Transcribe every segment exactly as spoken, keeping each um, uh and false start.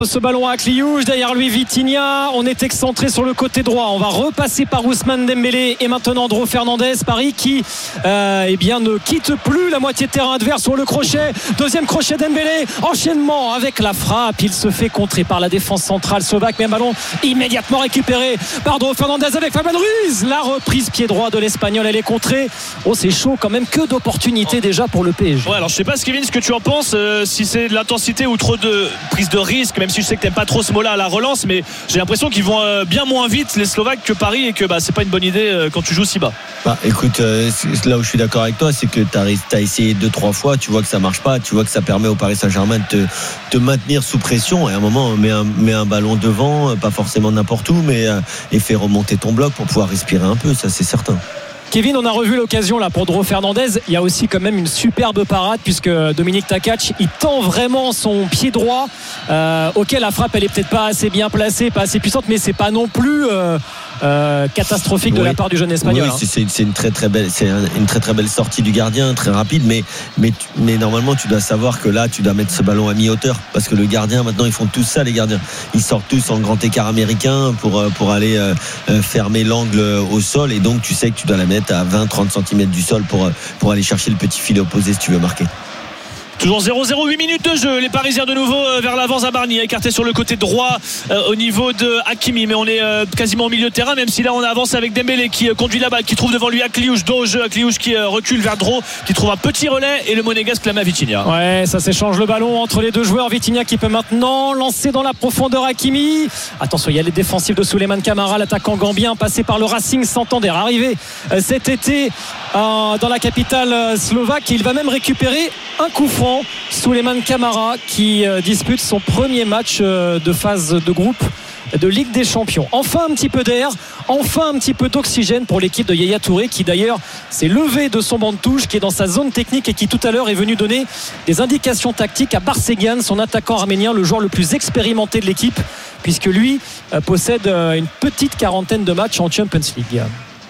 Ce ballon à Kliouche, derrière lui Vitinha, on est excentré sur le côté droit, on va repasser par Ousmane Dembélé et maintenant Andro Fernandez. Paris qui euh, eh bien, ne quitte plus la moitié de terrain adverse sur le crochet, deuxième crochet Dembélé, enchaînement avec la frappe, il se fait contrer par la défense centrale slovaque, mais un ballon immédiatement récupéré par Andro Fernandez avec Fabian Ruiz, la reprise pied droit de l'Espagnol, elle est contrée. Oh, c'est chaud quand même, que d'opportunités déjà pour le P S G. Ouais, alors je sais pas Kevin ce que tu en penses, euh, si c'est de l'intensité ou trop de prise de risque, même si je sais que t'aimes pas trop ce mot-là à la relance, mais j'ai l'impression qu'ils vont euh, bien moins vite les Slovaques que Paris et que bah, c'est pas une bonne idée euh, quand tu joues si bas. Bah écoute, euh, là où je suis d'accord avec toi, c'est que t'as, t'as essayé deux trois fois, tu vois que ça marche pas, tu vois que ça permet au Paris Saint-Germain de te, te maintenir sous pression, et à un moment on met un, met un ballon devant, pas forcément n'importe où, mais euh, et fait remonter ton bloc pour pouvoir respirer un peu, ça c'est certain. Kevin, on a revu l'occasion là pour Andro Fernandez. Il y a aussi quand même une superbe parade puisque Dominique Takac il tend vraiment son pied droit. Euh, ok, la frappe elle est peut-être pas assez bien placée, pas assez puissante, mais c'est pas non plus euh, euh, catastrophique de oui. la part du jeune Espagnol. Oui, hein. c'est, c'est une très très belle, c'est une très très belle sortie du gardien, très rapide, mais mais mais normalement tu dois savoir que là tu dois mettre ce ballon à mi-hauteur parce que le gardien maintenant ils font tous ça les gardiens. Ils sortent tous en grand écart américain pour pour aller euh, fermer l'angle au sol et donc tu sais que tu dois la mettre à vingt à trente centimètres du sol pour, pour aller chercher le petit filet opposé si tu veux marquer. Toujours zéro zéro, huit minutes de jeu. Les Parisiens de nouveau vers l'avant. Zabarni écarté sur le côté droit euh, au niveau de Hakimi. Mais on est euh, quasiment au milieu de terrain, même si là on avance avec Dembélé qui euh, conduit la balle, qui trouve devant lui Akliouche, dos au jeu. Akliouche qui euh, recule vers Dro, qui trouve un petit relais et le Monégasque clame à Vitinha. Ouais, ça s'échange le ballon entre les deux joueurs. Vitinha qui peut maintenant lancer dans la profondeur Hakimi. Attention, il y a les défensifs de Souleymane Camara, l'attaquant gambien passé par le Racing Santander, arrivé euh, cet été euh, dans la capitale euh, slovaque. Il va même récupérer un coup franc. Souleymane Camara qui euh, dispute son premier match euh, de phase de groupe de Ligue des Champions. Enfin un petit peu d'air, enfin un petit peu d'oxygène pour l'équipe de Yaya Touré qui d'ailleurs s'est levé de son banc de touche, qui est dans sa zone technique et qui tout à l'heure est venu donner des indications tactiques à Barsegian, son attaquant arménien, le joueur le plus expérimenté de l'équipe puisque lui euh, possède euh, une petite quarantaine de matchs en Champions League.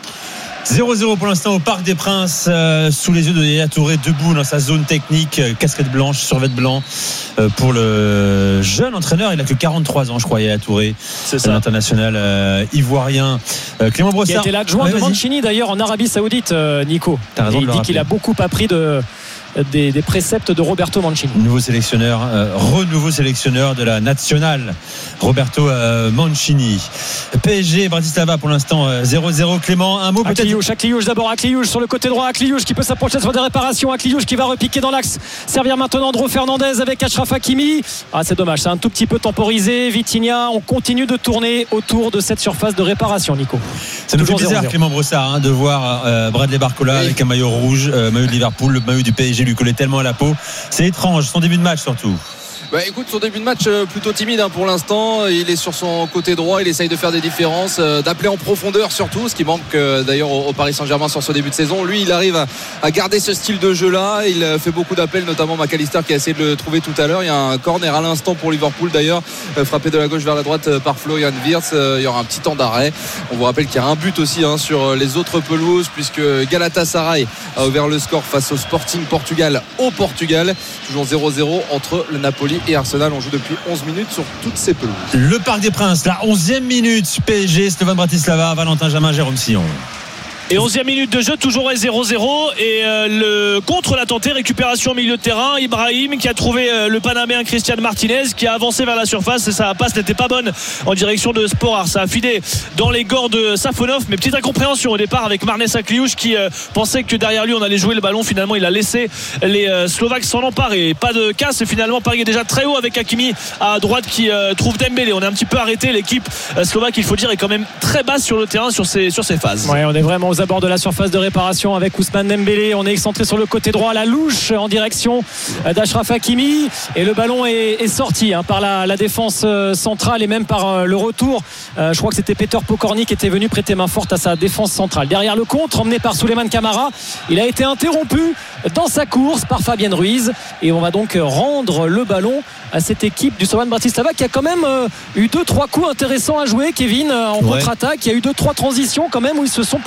zéro zéro pour l'instant au Parc des Princes, euh, sous les yeux de Yaya Touré, debout dans sa zone technique, euh, casquette blanche, survêt blanc euh, pour le jeune entraîneur. Il a que quarante-trois ans je crois, Yaya Touré, c'est ça, l'international euh, ivoirien. euh, Clément Brossard qui a été l'adjoint ouais, de Mancini d'ailleurs en Arabie Saoudite, euh, Nico. T'as raison, il dit qu'il a beaucoup appris de Des, des préceptes de Roberto Mancini. Nouveau sélectionneur, euh, renouveau sélectionneur de la nationale, Roberto euh, Mancini. P S G Bratislava pour l'instant euh, zéro zéro. Clément, un mot peut-être. Akliouche, Akliouche d'abord, Akliouche sur le côté droit, Akliouche qui peut s'approcher sur des réparations, Akliouche qui va repiquer dans l'axe, servir maintenant Andro Fernandez avec Achraf Hakimi. Ah c'est dommage, c'est un tout petit peu temporisé. Vitinha, on continue de tourner autour de cette surface de réparation, Nico. Ça nous fait bizarre zéro zéro. Clément Brossard hein, de voir euh, Bradley Barcola oui. avec un maillot rouge, euh, maillot de Liverpool, le maillot du P S G lui collait tellement à la peau. C'est étrange, son début de match surtout. Bah écoute, son début de match euh, plutôt timide hein, pour l'instant. Il est sur son côté droit, il essaye de faire des différences, euh, d'appeler en profondeur surtout, ce qui manque euh, d'ailleurs au, au Paris Saint-Germain sur ce début de saison. Lui, il arrive à, à garder ce style de jeu-là. Il euh, fait beaucoup d'appels, notamment McAllister qui a essayé de le trouver tout à l'heure. Il y a un corner à l'instant pour Liverpool d'ailleurs, euh, frappé de la gauche vers la droite euh, par Florian Wirtz. Euh, il y aura un petit temps d'arrêt. On vous rappelle qu'il y a un but aussi hein, sur les autres pelouses, puisque Galatasaray a ouvert le score face au Sporting Portugal au Portugal. Toujours zéro zéro entre le Napoli et Arsenal. On joue depuis onze minutes sur toutes ces pelouses. Le Parc des Princes, la onzième minute, P S G, Slovan Bratislava, Valentin Jamin, Jérôme Sillon. Et onzième minute de jeu, toujours zéro zéro. Et euh, le contre l'a tenté, récupération au milieu de terrain. Ibrahim qui a trouvé euh, le Panaméen Christian Martinez qui a avancé vers la surface et sa passe n'était pas bonne en direction de Sporar. Ça a filé dans les gants de Safonov. Mais petite incompréhension au départ avec Marnes Akliouche qui euh, pensait que derrière lui on allait jouer le ballon. Finalement il a laissé les euh, Slovaques s'en emparer. Pas de casse. Finalement Paris est déjà très haut avec Hakimi à droite qui euh, trouve Dembélé. On est un petit peu arrêté. L'équipe euh, slovaque, il faut dire, est quand même très basse sur le terrain sur ces, sur ces phases. Ouais, on est vraiment aux abords de la surface de réparation avec Ousmane Dembélé. On est excentré sur le côté droit, la louche en direction d'Achraf Hakimi et le ballon est, est sorti hein, par la, la défense centrale et même par euh, le retour. Euh, je crois que c'était Peter Pokorny qui était venu prêter main forte à sa défense centrale. Derrière le contre emmené par Souleymane Camara, il a été interrompu dans sa course par Fabian Ruiz et on va donc rendre le ballon à cette équipe du Slovan Bratislava qui a quand même euh, eu deux trois coups intéressants à jouer, Kevin, euh, en ouais. contre-attaque. Il y a eu deux trois transitions quand même où ils se sont plutôt bien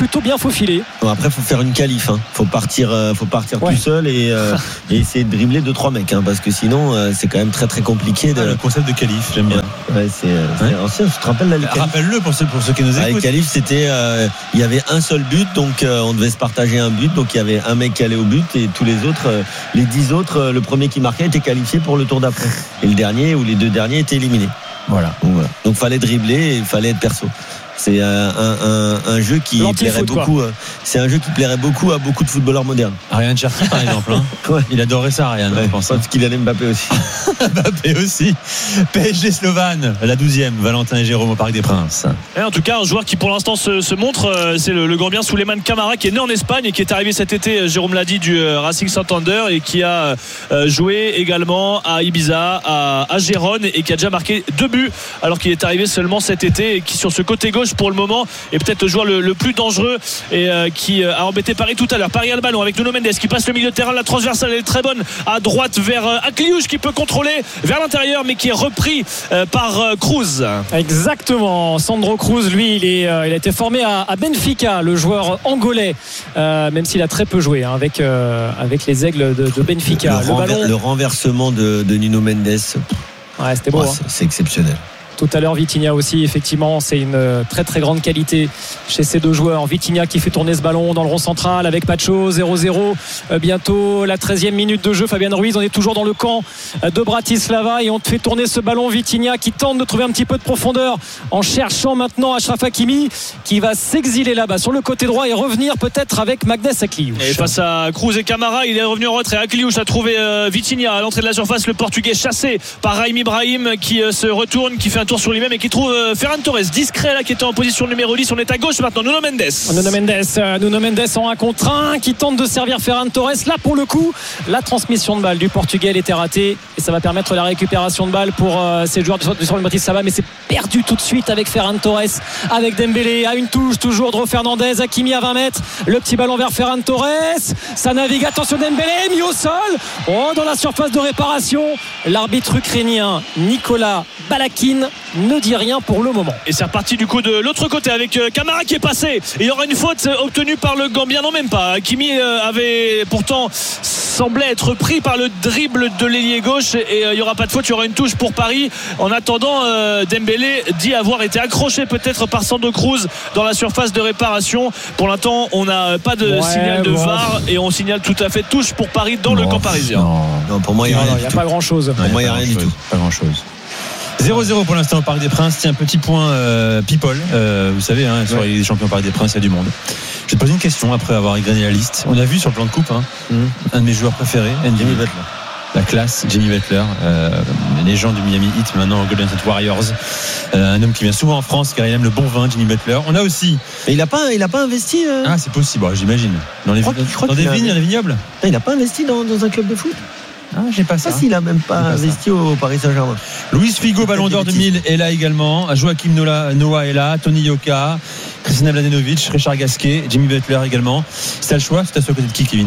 faufiler. Bon, après, faut faire une qualif. Hein. Faut partir, euh, faut partir ouais. tout seul et, euh, et essayer de dribbler deux trois mecs, hein, parce que sinon, euh, c'est quand même très très compliqué. De... Ah, le concept de qualif, j'aime bien. Ouais, c'est, c'est ouais. ancien. Tu te rappelles là, les qualifs ? Rappelle-le pour ceux pour ceux qui nous écoutent. Ah, les qualifs, c'était, euh, il y avait un seul but, donc euh, on devait se partager un but. Donc il y avait un mec qui allait au but et tous les autres, euh, les dix autres, euh, le premier qui marquait était qualifié pour le tour d'après. Et le dernier ou les deux derniers étaient éliminés. Voilà. Donc, voilà. Donc fallait dribbler et il fallait être perso. C'est un, un, un jeu qui plairait beaucoup. Quoi. C'est un jeu qui plairait beaucoup à beaucoup de footballeurs modernes. Ryan Cherki par exemple. Hein. Ouais. Il adorait ça, Ryan. Ouais, je pense. Parce qu'il allait Mbappé aussi. Mbappé aussi. P S G Slovane, la douzième. Valentin et Jérôme au Parc des Princes. Et en tout cas, un joueur qui pour l'instant se, se montre, c'est le, le Gambien Souleymane Camara, qui est né en Espagne et qui est arrivé cet été, Jérôme l'a dit, du Racing Santander et qui a joué également à Ibiza, à, à Gérone et qui a déjà marqué deux buts alors qu'il est arrivé seulement cet été et qui sur ce côté gauche pour le moment est peut-être le joueur le, le plus dangereux et euh, qui euh, a embêté Paris tout à l'heure. Paris a le ballon avec Nuno Mendes qui passe le milieu de terrain, la transversale elle est très bonne à droite vers euh, Akliouche qui peut contrôler vers l'intérieur mais qui est repris euh, par euh, Cruz. Exactement, Sandro Cruz lui il, est, euh, il a été formé à, à Benfica, le joueur angolais, euh, même s'il a très peu joué hein, avec, euh, avec les Aigles de, de Benfica. Le, le, renver, ballon... le renversement de, de Nuno Mendes, ouais, c'était beau, ouais, hein. c'est, c'est exceptionnel. Tout à l'heure Vitinha aussi, effectivement c'est une très très grande qualité chez ces deux joueurs. Vitinha qui fait tourner ce ballon dans le rond central avec Pacho. Zéro zéro, euh, bientôt la treizième minute de jeu. Fabien Ruiz, on est toujours dans le camp de Bratislava et on te fait tourner ce ballon. Vitinha qui tente de trouver un petit peu de profondeur en cherchant maintenant Achraf Hakimi qui va s'exiler là-bas sur le côté droit et revenir peut-être avec Magnès Akliouche. Et face à Cruz et Camara, il est revenu en retrait. Akliouche a trouvé euh, Vitinha à l'entrée de la surface, le Portugais chassé par Raimi Brahim qui euh, se retourne, qui fait un tour sur lui-même et qui trouve euh, Ferran Torres discret là qui était en position numéro dix. On est à gauche maintenant. Nuno Mendes Nuno Mendes euh, Nuno Mendes en un contre un qui tente de servir Ferran Torres. Là pour le coup la transmission de balle du Portugais elle était ratée et ça va permettre la récupération de balle pour euh, ces joueurs du Sporting Bratislava, mais c'est perdu tout de suite avec Ferran Torres, avec Dembélé à une touche toujours Dro Fernandez. Hakimi à vingt mètres, le petit ballon vers Ferran Torres, ça navigue, attention Dembélé mis au sol, oh, dans la surface de réparation. L'arbitre ukrainien Nicolas Balakin ne dit rien pour le moment. Et c'est reparti du coup de l'autre côté avec Camara qui est passé. Il y aura une faute obtenue par le Gambien, non même pas. Hakimi avait pourtant semblait être pris par le dribble de l'ailier gauche et il n'y aura pas de faute, il y aura une touche pour Paris. En attendant, Dembélé dit avoir été accroché peut-être par Sandro Cruz dans la surface de réparation. Pour l'instant, on n'a pas de ouais, signal de bon. V A R et on signale tout à fait touche pour Paris dans bon, le camp parisien. Non, non pour moi il n'y a, a pas grand chose. Pour moi il n'y a rien du tout. Pas grand chose. zéro zéro pour l'instant au Parc des Princes. Tiens, petit point euh, people. Euh, vous savez, hein, sur ouais. les champions au Parc des Princes, il y a du monde. Je vais te poser une question après avoir égrené la liste. On a vu sur le plan de coupe hein, mm. un de mes joueurs préférés, Jimmy Butler. La classe, Jimmy Butler, euh, légende du Miami Heat, maintenant au Golden State Warriors. Euh, un homme qui vient souvent en France car il aime le bon vin, Jimmy Butler. On a aussi. Mais il n'a pas, il a pas investi. Euh... Ah, c'est possible, j'imagine. Dans les, crois, dans, dans des vignes, dans des vignobles. Il n'a pas investi dans, dans un club de foot. Ah, j'ai pas ça. Ah, s'il n'a même pas, pas investi ça. Au Paris Saint-Germain. Luis Figo, Ballon d'Or deux mille, est là également. Joachim Noah est là. Tony Yoka, Kristina Mladenovic, Richard Gasquet, Jimmy Butler également. Si t'as le choix, c'est à côté de qui, Kevin?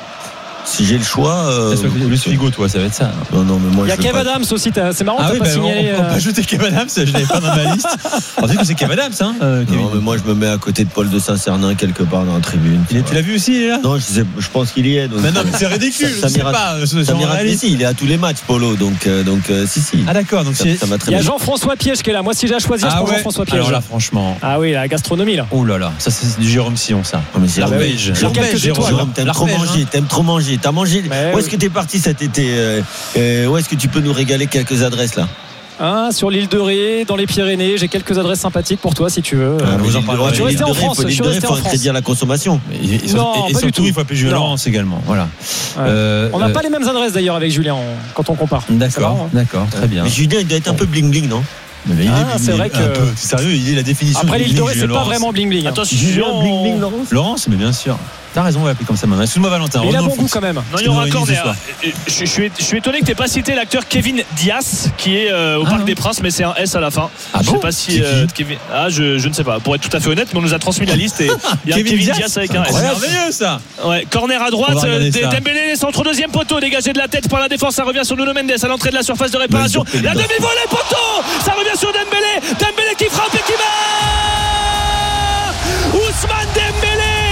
Si j'ai le choix. Euh, Luis Figo, toi, ça va être ça. Non, non, mais moi. Il y a Kev Adams aussi. C'est marrant, ah t'as oui, pas bah, signalé. On, on peut ajouter Kev Adams. Je l'avais pas dans ma liste. On dit que c'est Kev Adams, hein. Euh, non, mais moi, je me mets à côté de Paul de Saint-Cernin quelque part dans la tribune. Il est, tu l'as vu aussi, il est là? Non, je, sais, je pense qu'il y est. Donc, mais non, mais c'est ridicule. Ça, ça, ça pas. Si, il est à tous les matchs, Polo. Donc, euh, donc euh, si, si. Ah d'accord. Donc ça, ça va très bien. Il y a bien. Jean-François Piège qui est là. Moi, si j'ai à choisir, ah je prends ouais. Jean-François Piège. Alors là, franchement. Ah oui, la gastronomie là. Oh là là, ça c'est du Jérôme Sillon, ça. Oh, mais c'est l'arpège. Jérôme, t'aimes trop manger, t'aimes trop manger. T'as mangé. Où est-ce que t'es parti cet été? euh, Où est-ce que tu peux nous régaler quelques adresses là? Ah, sur l'île de Ré, dans les Pyrénées, j'ai quelques adresses sympathiques pour toi si tu veux. Ah, vous en parlerez. Je suis resté en France. Il faut un crédit à la consommation. Et, et, non, et, et surtout, il faut appeler Julien Laurence également. Voilà. Ouais. Euh, on n'a euh, pas les mêmes adresses d'ailleurs avec Julien quand on compare. D'accord, d'accord, très bien. Mais Julien, il doit être un peu bling bling, non? Mais il ah, est, c'est vrai que. C'est sérieux, il est la définition. Après, l'île de Ré, c'est pas vraiment bling bling. Attention, bling bling, Laurence. Laurence, mais bien sûr. T'as raison, on va l'appeler comme ça maintenant. Excuse-moi, Valentin. Mais il a bon goût quand même. Non, il y aura un corner. Je, je, suis, je suis étonné que tu n'aies pas cité l'acteur Kevin Diaz qui est euh, au ah, Parc non. des Princes, mais c'est un S à la fin. Ah je bon sais pas si. Euh, Kevin... Ah, je, je ne sais pas. Pour être tout à fait honnête, mais on nous a transmis la liste et il y a Kevin, Kevin Diaz, Diaz avec un S. C'est merveilleux ça. Ouais, corner à droite. Dembélé, centre deuxième poteau, dégagé de la tête par la défense. Ça revient sur Nuno Mendes à l'entrée de la surface de réparation. La demi-volée poteau. Ça revient sur Dembélé. Dembélé qui frappe et qui met Ousmane Dembélé.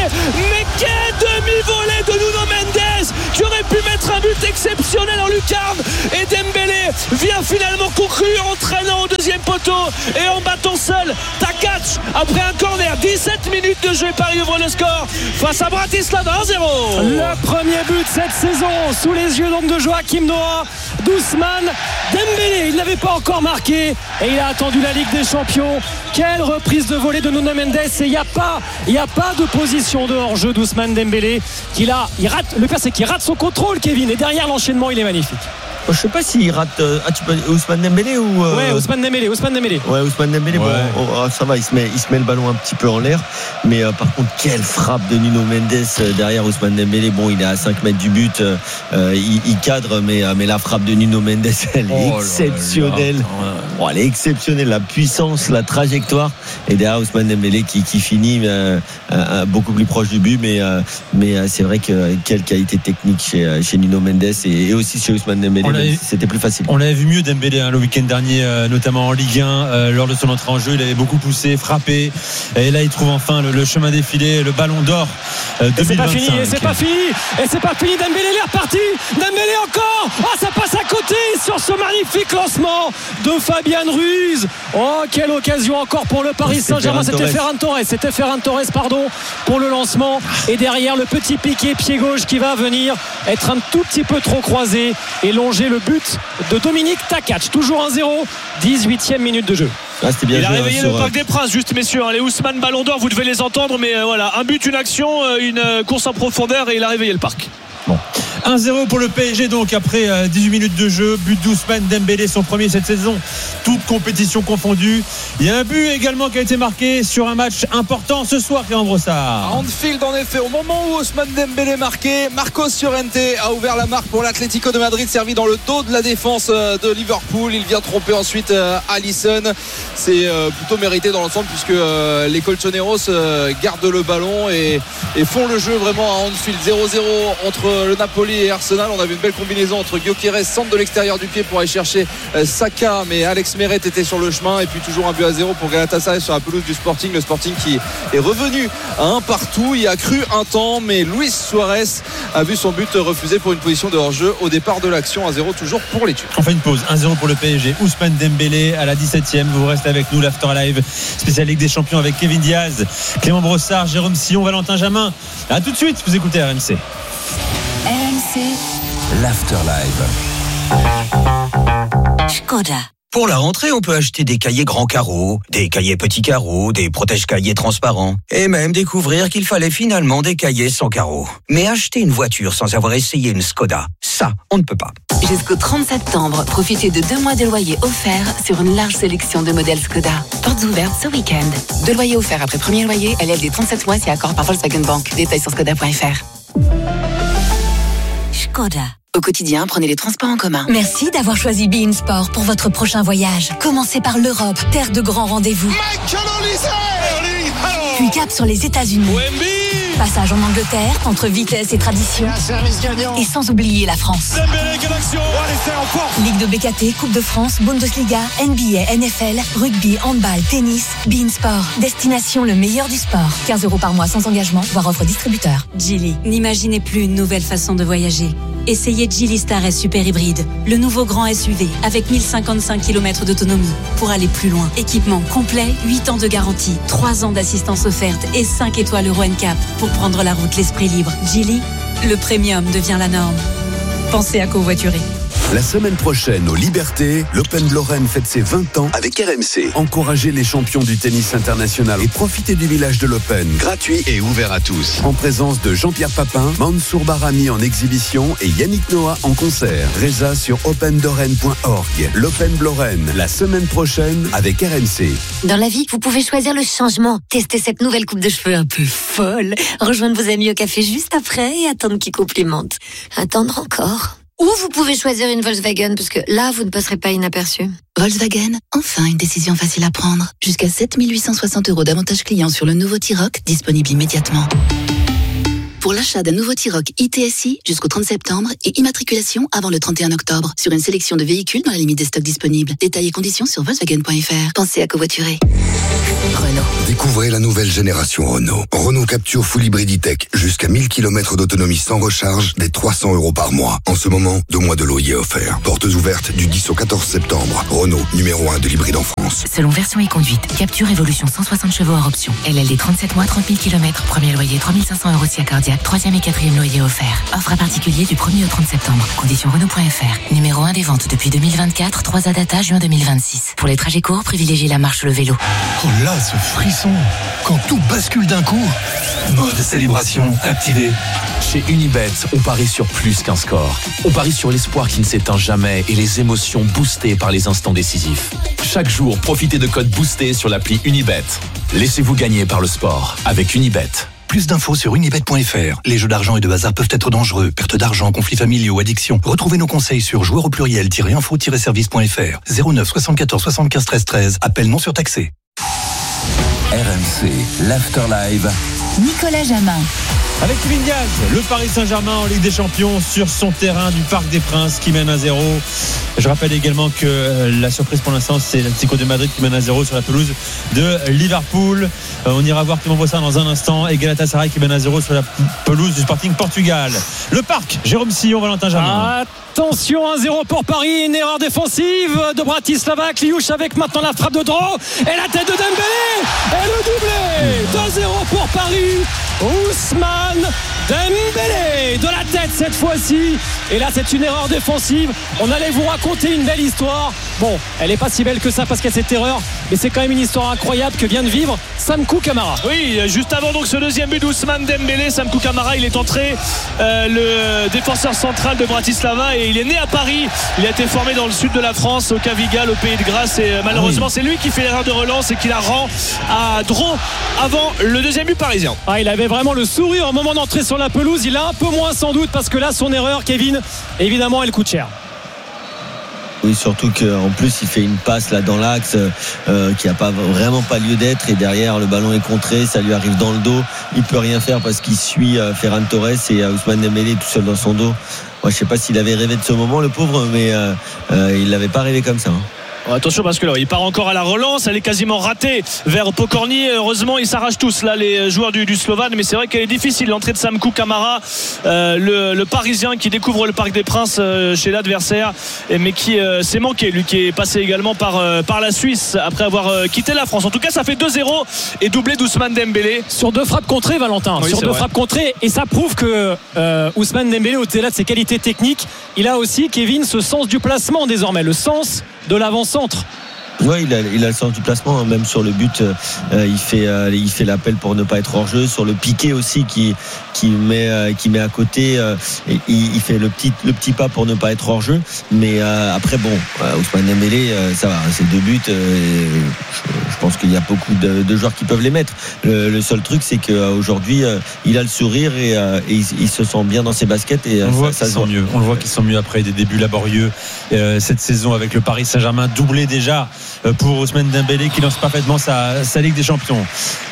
lucarne et Dembélé vient finalement conclure en traînant au deuxième poteau et en battant seul Takac après un corner. Dix-sept minutes de jeu, Paris ouvre le score face à Bratislava un zéro. Le premier but cette saison sous les yeux donc de Joachim Noah d'Ousmane Dembélé. Il n'avait pas encore marqué et il a attendu la Ligue des Champions. Quelle reprise de volée de Nuno Mendes, et il n'y a pas il n'y a pas de position de hors-jeu d'Ousmane Dembélé qui là, il rate, le pire c'est qu'il rate son contrôle, Kevin, et derrière l'enchaînement il est magnifique. Je sais pas s'il rate. Euh, ah, tu peux Ousmane Dembélé ou. Euh... Ouais, Ousmane Dembélé, Ousmane Dembélé. Ouais, Ousmane Dembélé, ouais. bon, oh, oh, ça va, il se, met, il se met le ballon un petit peu en l'air. Mais euh, par contre, quelle frappe de Nuno Mendes euh, derrière Ousmane Dembélé. Bon, il est à cinq mètres du but, euh, il, il cadre, mais, euh, mais la frappe de Nuno Mendes, elle est oh exceptionnelle. Là là. Oh, elle est exceptionnelle, la puissance, la trajectoire. Et derrière Ousmane Dembélé qui, qui finit euh, euh, beaucoup plus proche du but. Mais, euh, mais euh, c'est vrai que quelle qualité technique chez, chez Nuno Mendes et, et aussi chez Ousmane Dembélé. C'était plus facile. On l'avait vu mieux Dembélé hein, le week-end dernier, euh, notamment en Ligue un, euh, lors de son entrée en jeu. Il avait beaucoup poussé, frappé. Et là, il trouve enfin le, le chemin défilé, le ballon d'or euh, deux mille vingt-cinq. Et c'est pas fini, et c'est pas fini, et c'est pas fini. Dembélé, il est reparti. Dembélé encore. Ah, oh, ça passe à côté sur ce magnifique lancement de Fabian Ruiz. Oh, quelle occasion encore pour le Paris Saint-Germain. C'était Ferran Torres. C'était Ferran Torres, pardon, pour le lancement. Et derrière, le petit piqué pied gauche qui va venir être un tout petit peu trop croisé et longer le but de Dominique Takac. Toujours un zéro, dix-huitième minute de jeu. Ah, bien il a joué, réveillé hein, le sur... Parc des Princes, juste messieurs, hein, les Ousmane Ballon d'Or, vous devez les entendre, mais euh, voilà, un but, une action, euh, une euh, course en profondeur, et il a réveillé le parc. Bon. un zéro pour le P S G donc après euh, dix-huit minutes de jeu. But d'Ousmane Dembélé, son premier cette saison, toute compétition confondue. Il y a un but également qui a été marqué sur un match important ce soir, Clément Brossard. À Anfield, en effet, au moment où Ousmane Dembélé marquait, Marcos Llorente a ouvert la marque pour l'Atlético de Madrid, servi dans le dos de la défense de Liverpool. Il vient tromper ensuite Alisson. C'est plutôt mérité dans l'ensemble puisque les Colchoneros gardent le ballon et, et font le jeu vraiment à Anfield. zéro zéro entre le Napoli et Arsenal. On avait une belle combinaison entre Gyökeres, centre de l'extérieur du pied pour aller chercher Saka, mais Alex Meret était sur le chemin. Et puis toujours un but à zéro pour Galatasaray sur la pelouse du Sporting. Le Sporting qui est revenu à un partout. Il a cru un temps, mais Luis Suarez a vu son but refusé pour une position de hors-jeu au départ de l'action. un zéro toujours pour les Turcs. On fait une pause. un zéro pour le P S G. Ousmane Dembélé à la dix-septième. Vous restez avec nous, l'After Live spécial Ligue des Champions avec Kevin Diaz, Clément Brossard, Jérôme Sillon, Valentin Jamin. A tout de suite, vous écoutez R M C. R M C, l'After Live. Škoda. Pour la rentrée, on peut acheter des cahiers grands carreaux, des cahiers petits carreaux, des protège-cahiers transparents, et même découvrir qu'il fallait finalement des cahiers sans carreaux. Mais acheter une voiture sans avoir essayé une Škoda, ça, on ne peut pas. Jusqu'au trente septembre, profitez de deux mois de loyer offerts sur une large sélection de modèles Škoda. Portes ouvertes ce week-end. Deux loyers offerts après premier loyer, L L D trente-sept mois si accord par Volkswagen Bank. Détails sur škoda point f r. Škoda. Au quotidien, prenez les transports en commun. Merci d'avoir choisi Be In Sport pour votre prochain voyage. Commencez par l'Europe, terre de grands rendez-vous. Puis cap sur les États-Unis. Passage en Angleterre, entre vitesse et tradition. Et sans oublier la France. Ligue de B K T, Coupe de France, Bundesliga, N B A, N F L, rugby, handball, tennis. Be In Sport. Destination le meilleur du sport. quinze euros par mois sans engagement, voire offre distributeur. Geely. N'imaginez plus une nouvelle façon de voyager. Essayez Geely Star S Super Hybride, le nouveau grand S U V avec mille cinquante-cinq kilomètres d'autonomie pour aller plus loin. Équipement complet, huit ans de garantie, trois ans d'assistance offerte et cinq étoiles Euro N C A P pour prendre la route l'esprit libre. Geely, le premium devient la norme. Pensez à covoiturer. La semaine prochaine, aux Libertés, l'Open de Lorraine fête ses vingt ans avec R M C. Encouragez les champions du tennis international et profitez du village de l'Open, gratuit et ouvert à tous. En présence de Jean-Pierre Papin, Mansour Barami en exhibition et Yannick Noah en concert. Résa sur open lorraine point org. L'Open de Lorraine, la semaine prochaine avec R M C. Dans la vie, vous pouvez choisir le changement. Testez cette nouvelle coupe de cheveux un peu folle. Rejoindre vos amis au café juste après et attendre qu'ils complimentent. Attendre encore. Ou vous pouvez choisir une Volkswagen, parce que là, vous ne passerez pas inaperçu. Volkswagen, enfin une décision facile à prendre. Jusqu'à sept mille huit cent soixante euros d'avantages clients sur le nouveau T-Roc, disponible immédiatement. Pour l'achat d'un nouveau T-Roc I T S I jusqu'au trente septembre et immatriculation avant le trente et un octobre sur une sélection de véhicules dans la limite des stocks disponibles. Détails et conditions sur Volkswagen point F R. Pensez à covoiturer. Renault. Découvrez la nouvelle génération Renault. Renault Capture Full Hybrid E-Tech. Jusqu'à mille kilomètres d'autonomie sans recharge, dès trois cents euros par mois. En ce moment, deux mois de loyer offerts. Portes ouvertes du dix au quatorze septembre. Renault, numéro un de l'hybride en France. Selon version et conduite, Capture Evolution cent soixante chevaux hors option. L L D trente-sept mois, trente mille kilomètres. Premier loyer trois mille cinq cents euros si accordiaque. Troisième et quatrième loyer offert. Offre à particulier du premier au trente septembre. Conditions Renault point F R. Numéro un des ventes depuis deux mille vingt-quatre. trois A data juin deux mille vingt-six. Pour les trajets courts, privilégiez la marche ou le vélo. Oh là, ce frisson! Quand tout bascule d'un coup. Mode célébration activé. Chez Unibet, on parie sur plus qu'un score. On parie sur l'espoir qui ne s'éteint jamais et les émotions boostées par les instants décisifs. Chaque jour, profitez de codes boostés sur l'appli Unibet. Laissez-vous gagner par le sport avec Unibet. Plus d'infos sur unibet point F R. Les jeux d'argent et de hasard peuvent être dangereux. Perte d'argent, conflits familiaux, addiction. Retrouvez nos conseils sur joueurs au pluriel-info-service point F R. zéro neuf soixante-quatorze soixante-quinze treize treize. Appel non surtaxé. R M C, l'Afterlive. Nicolas Jamin. Avec Kevin Diaz, le Paris Saint-Germain en Ligue des Champions sur son terrain du Parc des Princes qui mène à zéro. Je rappelle également que la surprise pour l'instant, c'est l'Atlético de Madrid qui mène à zéro sur la pelouse de Liverpool. On ira voir Clément Brossard dans un instant. Et Galatasaray qui mène à zéro sur la pelouse du Sporting Portugal. Le Parc, Jérôme Sillon, Valentin Jamin. Attention, un zéro pour Paris, une erreur défensive de Bratislava. Kliouch avec maintenant la frappe de Dro et la tête de Dembélé et le doublé. deux zéro pour Paris. Ousmane Dembélé de la tête cette fois-ci. Et là, c'est une erreur défensive. On allait vous raconter une belle histoire. Bon, elle n'est pas si belle que ça parce qu'il y a cette erreur, mais c'est quand même une histoire incroyable que vient de vivre Samkou Camara. Oui, juste avant donc ce deuxième but d'Ousmane Dembélé, Samkou Camara, il est entré euh, le défenseur central de Bratislava et il est né à Paris. Il a été formé dans le sud de la France, au Cavigal, au Pays de Grâce, et malheureusement ah oui. c'est lui qui fait l'erreur de relance et qui la rend à Dro avant le deuxième but parisien. Ah, il avait vraiment le sourire au moment d'entrer sur la pelouse. Il a un peu moins sans doute parce que là son erreur, Kevin, évidemment elle coûte cher. Oui, surtout qu'en plus il fait une passe là dans l'axe euh, qui n'a pas vraiment pas lieu d'être, et derrière le ballon est contré, ça lui arrive dans le dos, il peut rien faire parce qu'il suit euh, Ferran Torres et euh, Ousmane Dembélé tout seul dans son dos. Moi je sais pas s'il avait rêvé de ce moment, le pauvre, mais euh, euh, il l'avait pas rêvé comme ça, hein. Attention parce que là il part encore à la relance, elle est quasiment ratée vers Pokorny. Heureusement ils s'arrachent tous là les joueurs du, du Slovane, mais c'est vrai qu'elle est difficile l'entrée de Samkou Camara, euh, le, le Parisien qui découvre le Parc des Princes euh, chez l'adversaire, mais qui euh, s'est manqué, lui qui est passé également par, euh, par la Suisse après avoir euh, quitté la France. En tout cas ça fait deux zéro et doublé d'Ousmane Dembélé sur deux frappes contrées, Valentin, oui, sur deux vrai. frappes contrées, et ça prouve que euh, Ousmane Dembélé, au-delà de ses qualités techniques, il a aussi, Kevin, ce sens du placement désormais, le sens de l'avant-centre. Oui, il a, il a le sens du placement, hein. Même sur le but, euh, il fait, euh, il fait l'appel pour ne pas être hors jeu. Sur le piqué aussi, qui, qui met, euh, qui met à côté, euh, il, il fait le petit, le petit pas pour ne pas être hors jeu. Mais euh, après, bon, euh, Ousmane Dembélé, euh, ça va, c'est deux buts. Euh, je, je pense qu'il y a beaucoup de, de joueurs qui peuvent les mettre. Le, le seul truc, c'est qu'aujourd'hui, euh, il a le sourire et, euh, et il, il se sent bien dans ses baskets. Et, on, euh, voit ça, ça sent mieux. On le voit qu'ils sont mieux après des débuts laborieux euh, cette saison avec le Paris Saint-Germain, doublé déjà pour Ousmane Dembélé qui lance parfaitement sa, sa Ligue des Champions.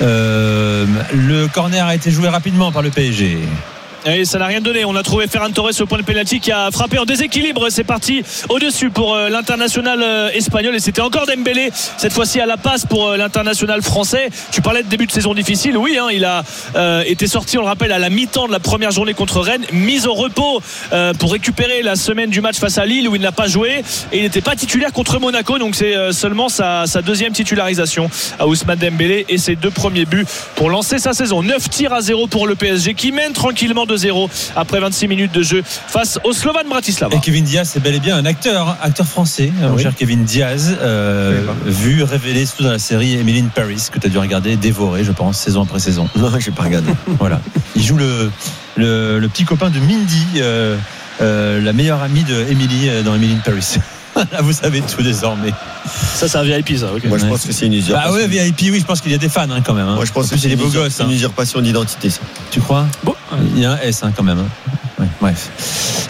Euh, le corner a été joué rapidement par le P S G. Et ça n'a rien donné. On a trouvé Ferran Torres au point de pénalty qui a frappé en déséquilibre. C'est parti au-dessus pour euh, l'international euh, espagnol. Et c'était encore Dembélé, cette fois-ci à la passe pour euh, l'international français. Tu parlais de début de saison difficile. Oui, hein, il a euh, été sorti, on le rappelle, à la mi-temps de la première journée contre Rennes, mise au repos euh, pour récupérer la semaine du match face à Lille où il n'a pas joué. Et il n'était pas titulaire contre Monaco. Donc c'est euh, seulement sa, sa deuxième titularisation à Ousmane Dembélé et ses deux premiers buts pour lancer sa saison. neuf tirs à zéro pour le P S G qui mène tranquillement deux zéro après vingt-six minutes de jeu face au Slovan Bratislava. Et Kevin Diaz, c'est bel et bien un acteur, acteur français, ah, mon oui. cher Kevin Diaz, euh, vu, révélé surtout dans la série Emily in Paris que tu as dû regarder, dévorer, je pense, saison après saison. Non, j'ai pas regardé. Voilà. Il joue le, le, le petit copain de Mindy, euh, euh, la meilleure amie de Emily euh, dans Emily in Paris. Là, vous savez tout désormais. Ça, c'est un V I P, ça. Okay. Moi, je ouais. pense que c'est une usurpation. Bah ouais, V I P, oui, je pense qu'il y a des fans hein, quand même. Hein. Moi, je pense en que plus, c'est des beaux gosses. C'est une usurpation d'identité, ça. Tu crois? Bon. Il y a un S hein, quand même. Hein. Ouais, bref.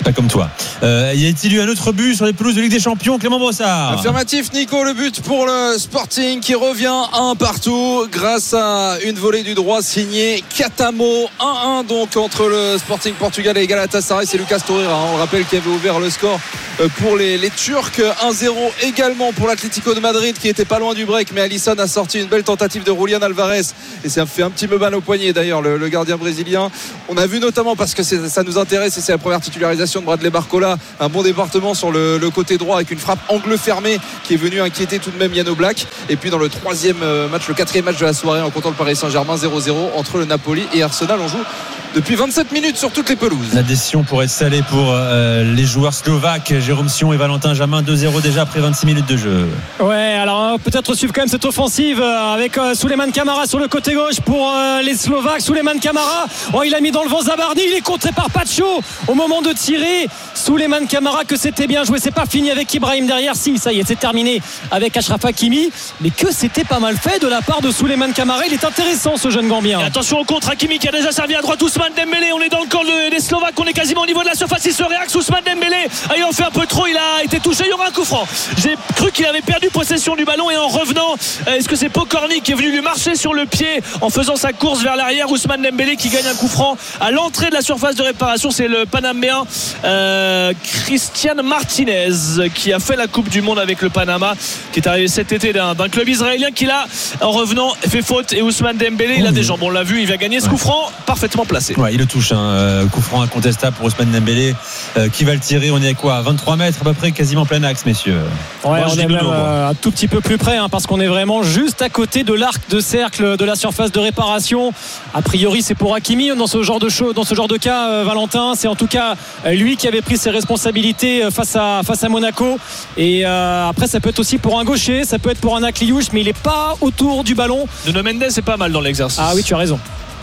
Pas comme toi. Euh, y a-t-il eu un autre but sur les pelouses de Ligue des Champions, Clément Brossard? Affirmatif, Nico, le but pour le Sporting qui revient un partout grâce à une volée du droit signée Catamo. un un donc entre le Sporting Portugal et Galatasaray. C'est Lucas Torreira, hein, on le rappelle, qui avait ouvert le score pour les, les Turcs. un zéro également pour l'Atlético de Madrid qui était pas loin du break, mais Alisson a sorti une belle tentative de Julián Alvarez et ça fait un petit peu mal au poignet d'ailleurs le, le gardien brésilien. On a vu notamment, parce que c'est, ça nous intéresse et c'est la première titularisation de Bradley Barcola, un bon département sur le, le côté droit avec une frappe angle fermé qui est venue inquiéter tout de même Yann Oblak. Et puis dans le troisième match, le quatrième match de la soirée, en comptant le Paris Saint-Germain, zéro zéro entre le Napoli et Arsenal. On joue depuis vingt-sept minutes sur toutes les pelouses. La décision pourrait être salée pour euh, les joueurs slovaques, Jérôme Sion et Valentin Jamin. Deux zéro déjà après vingt-six minutes de jeu. Ouais, alors peut-être suivre quand même cette offensive avec euh, Souleymane Camara sur le côté gauche pour euh, les Slovaques. Souleymane Camara, oh, il a mis dans le vent Zabarni, il est contré par Pacho au moment de tirer. Souleymane Camara, que c'était bien joué, c'est pas fini avec Ibrahim derrière. Si, ça y est, c'est terminé avec Achraf Hakimi, mais que c'était pas mal fait de la part de Souleymane Camara. Il est intéressant ce jeune Gambien. Et attention au contre, Hakimi qui a déjà servi à droite. Ousmane Dembélé, on est dans le camp des Slovaques, on est quasiment au niveau de la surface, il se réaxe. Ousmane Dembélé, il en fait un peu trop, il a été touché, il y aura un coup franc. J'ai cru qu'il avait perdu possession du ballon et en revenant, est-ce que c'est Pokorny qui est venu lui marcher sur le pied en faisant sa course vers l'arrière? Ousmane Dembélé qui gagne un coup franc à l'entrée de la surface de réparation. C'est le Panaméen euh, Christian Martinez qui a fait la Coupe du Monde avec le Panama, qui est arrivé cet été d'un, d'un club israélien qui là, en revenant, fait faute. Et Ousmane Dembélé, il a des jambes, on l'a vu, il va gagner ce coup franc parfaitement placé. Ouais, il le touche, hein. Coup franc incontestable pour Ousmane Dembélé, euh, qui va le tirer. On est à quoi, vingt-trois mètres à peu près, quasiment plein axe, messieurs. Ouais, Moi, on est même euh, un tout petit peu plus près, hein, parce qu'on est vraiment juste à côté de l'arc de cercle de la surface de réparation. A priori, c'est pour Hakimi dans ce genre de show, dans ce genre de cas, euh, Valentin. C'est en tout cas euh, lui qui avait pris ses responsabilités euh, face à face à Monaco. Et euh, après, ça peut être aussi pour un gaucher, ça peut être pour un Akliouche, mais il n'est pas autour du ballon. Nuno Mendes c'est pas mal dans l'exercice. Ah oui, tu as raison.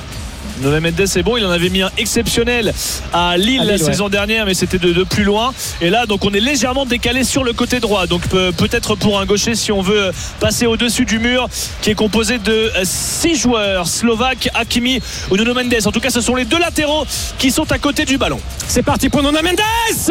Nuno Mendes c'est bon, il en avait mis un exceptionnel à Lille, à Lille la ouais. saison dernière, mais c'était de, de plus loin. Et là donc on est légèrement décalé sur le côté droit, donc peut, peut-être pour un gaucher si on veut passer au-dessus du mur qui est composé de six joueurs slovaques, Hakimi ou Nuno Mendes. En tout cas ce sont les deux latéraux qui sont à côté du ballon. C'est parti pour Nuno Mendes.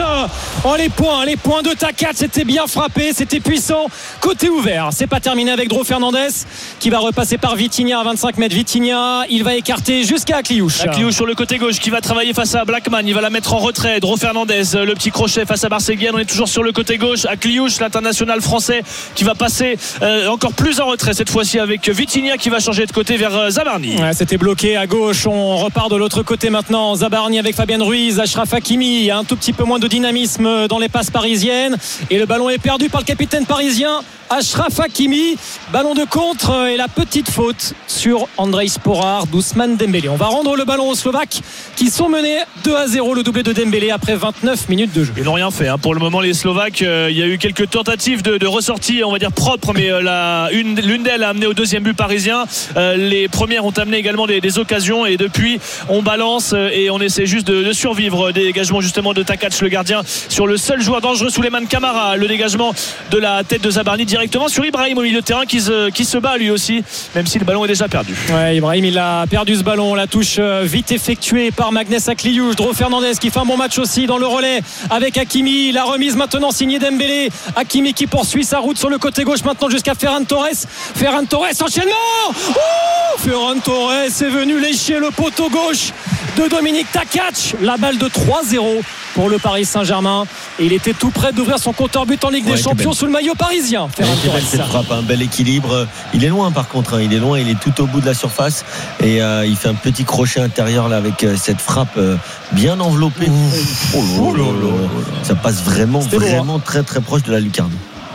Oh, les points, les points de Takat, c'était bien frappé, c'était puissant, côté ouvert. C'est pas terminé avec Dro Fernandez qui va repasser par Vitinha à vingt-cinq mètres. Vitinha, il va écarter jusqu'à Akliouche. Akliouche sur le côté gauche qui va travailler face à Blackman, il va la mettre en retrait. Dro Fernandez, le petit crochet face à Barseguian. On est toujours sur le côté gauche. Akliouche, l'international français, qui va passer euh, encore plus en retrait cette fois-ci avec Vitinha qui va changer de côté vers euh, Zabarni. Ouais, c'était bloqué à gauche, on repart de l'autre côté maintenant. Zabarni avec Fabien Ruiz, Achraf Hakimi, il y a un tout petit peu moins de dynamisme dans les passes parisiennes et le ballon est perdu par le capitaine parisien Achraf Hakimi. Ballon de contre et la petite faute sur Andrej Sporar d'Ousmane Dembélé. On va rendre le ballon aux Slovaques qui sont menés deux à zéro, le doublé de Dembélé après vingt-neuf minutes de jeu. Ils n'ont rien fait hein. Pour le moment les Slovaques, euh, il y a eu quelques tentatives de, de ressortie on va dire propres, mais euh, la, une, l'une d'elles a amené au deuxième but parisien. euh, les premières ont amené également des, des occasions et depuis on balance euh, et on essaie juste de, de survivre. Des dégagements justement de Takac, le gardien, sur le seul joueur dangereux, Souleymane Camara. Le dégagement de la tête de Zabarni directement sur Ibrahim au milieu de terrain qui se, qui se bat lui aussi, même si le ballon est déjà perdu. Ouais, Ibrahim il a perdu ce ballon. La touche vite effectuée par Magnès Akliouche. Dro Fernandez qui fait un bon match aussi dans le relais avec Hakimi. La remise maintenant signée Dembélé. Hakimi qui poursuit sa route sur le côté gauche maintenant jusqu'à Ferran Torres. Ferran Torres, enchaînement. Ouh, Ferran Torres est venu lécher le poteau gauche de Dominique Takac. La balle de trois zéro pour le Paris Saint-Germain et il était tout près d'ouvrir son compteur but en Ligue ouais, des Champions sous le maillot parisien. Ferran Torres. Cette frappe, un bel équilibre. Il est loin par contre, hein. il est loin, il est tout au bout de la surface et euh, il fait un petit crochet intérieur là avec euh, cette frappe euh, bien enveloppée. Oh, oh, là, là. Ça passe vraiment, C'était vraiment loin. très très proche de la lucarne.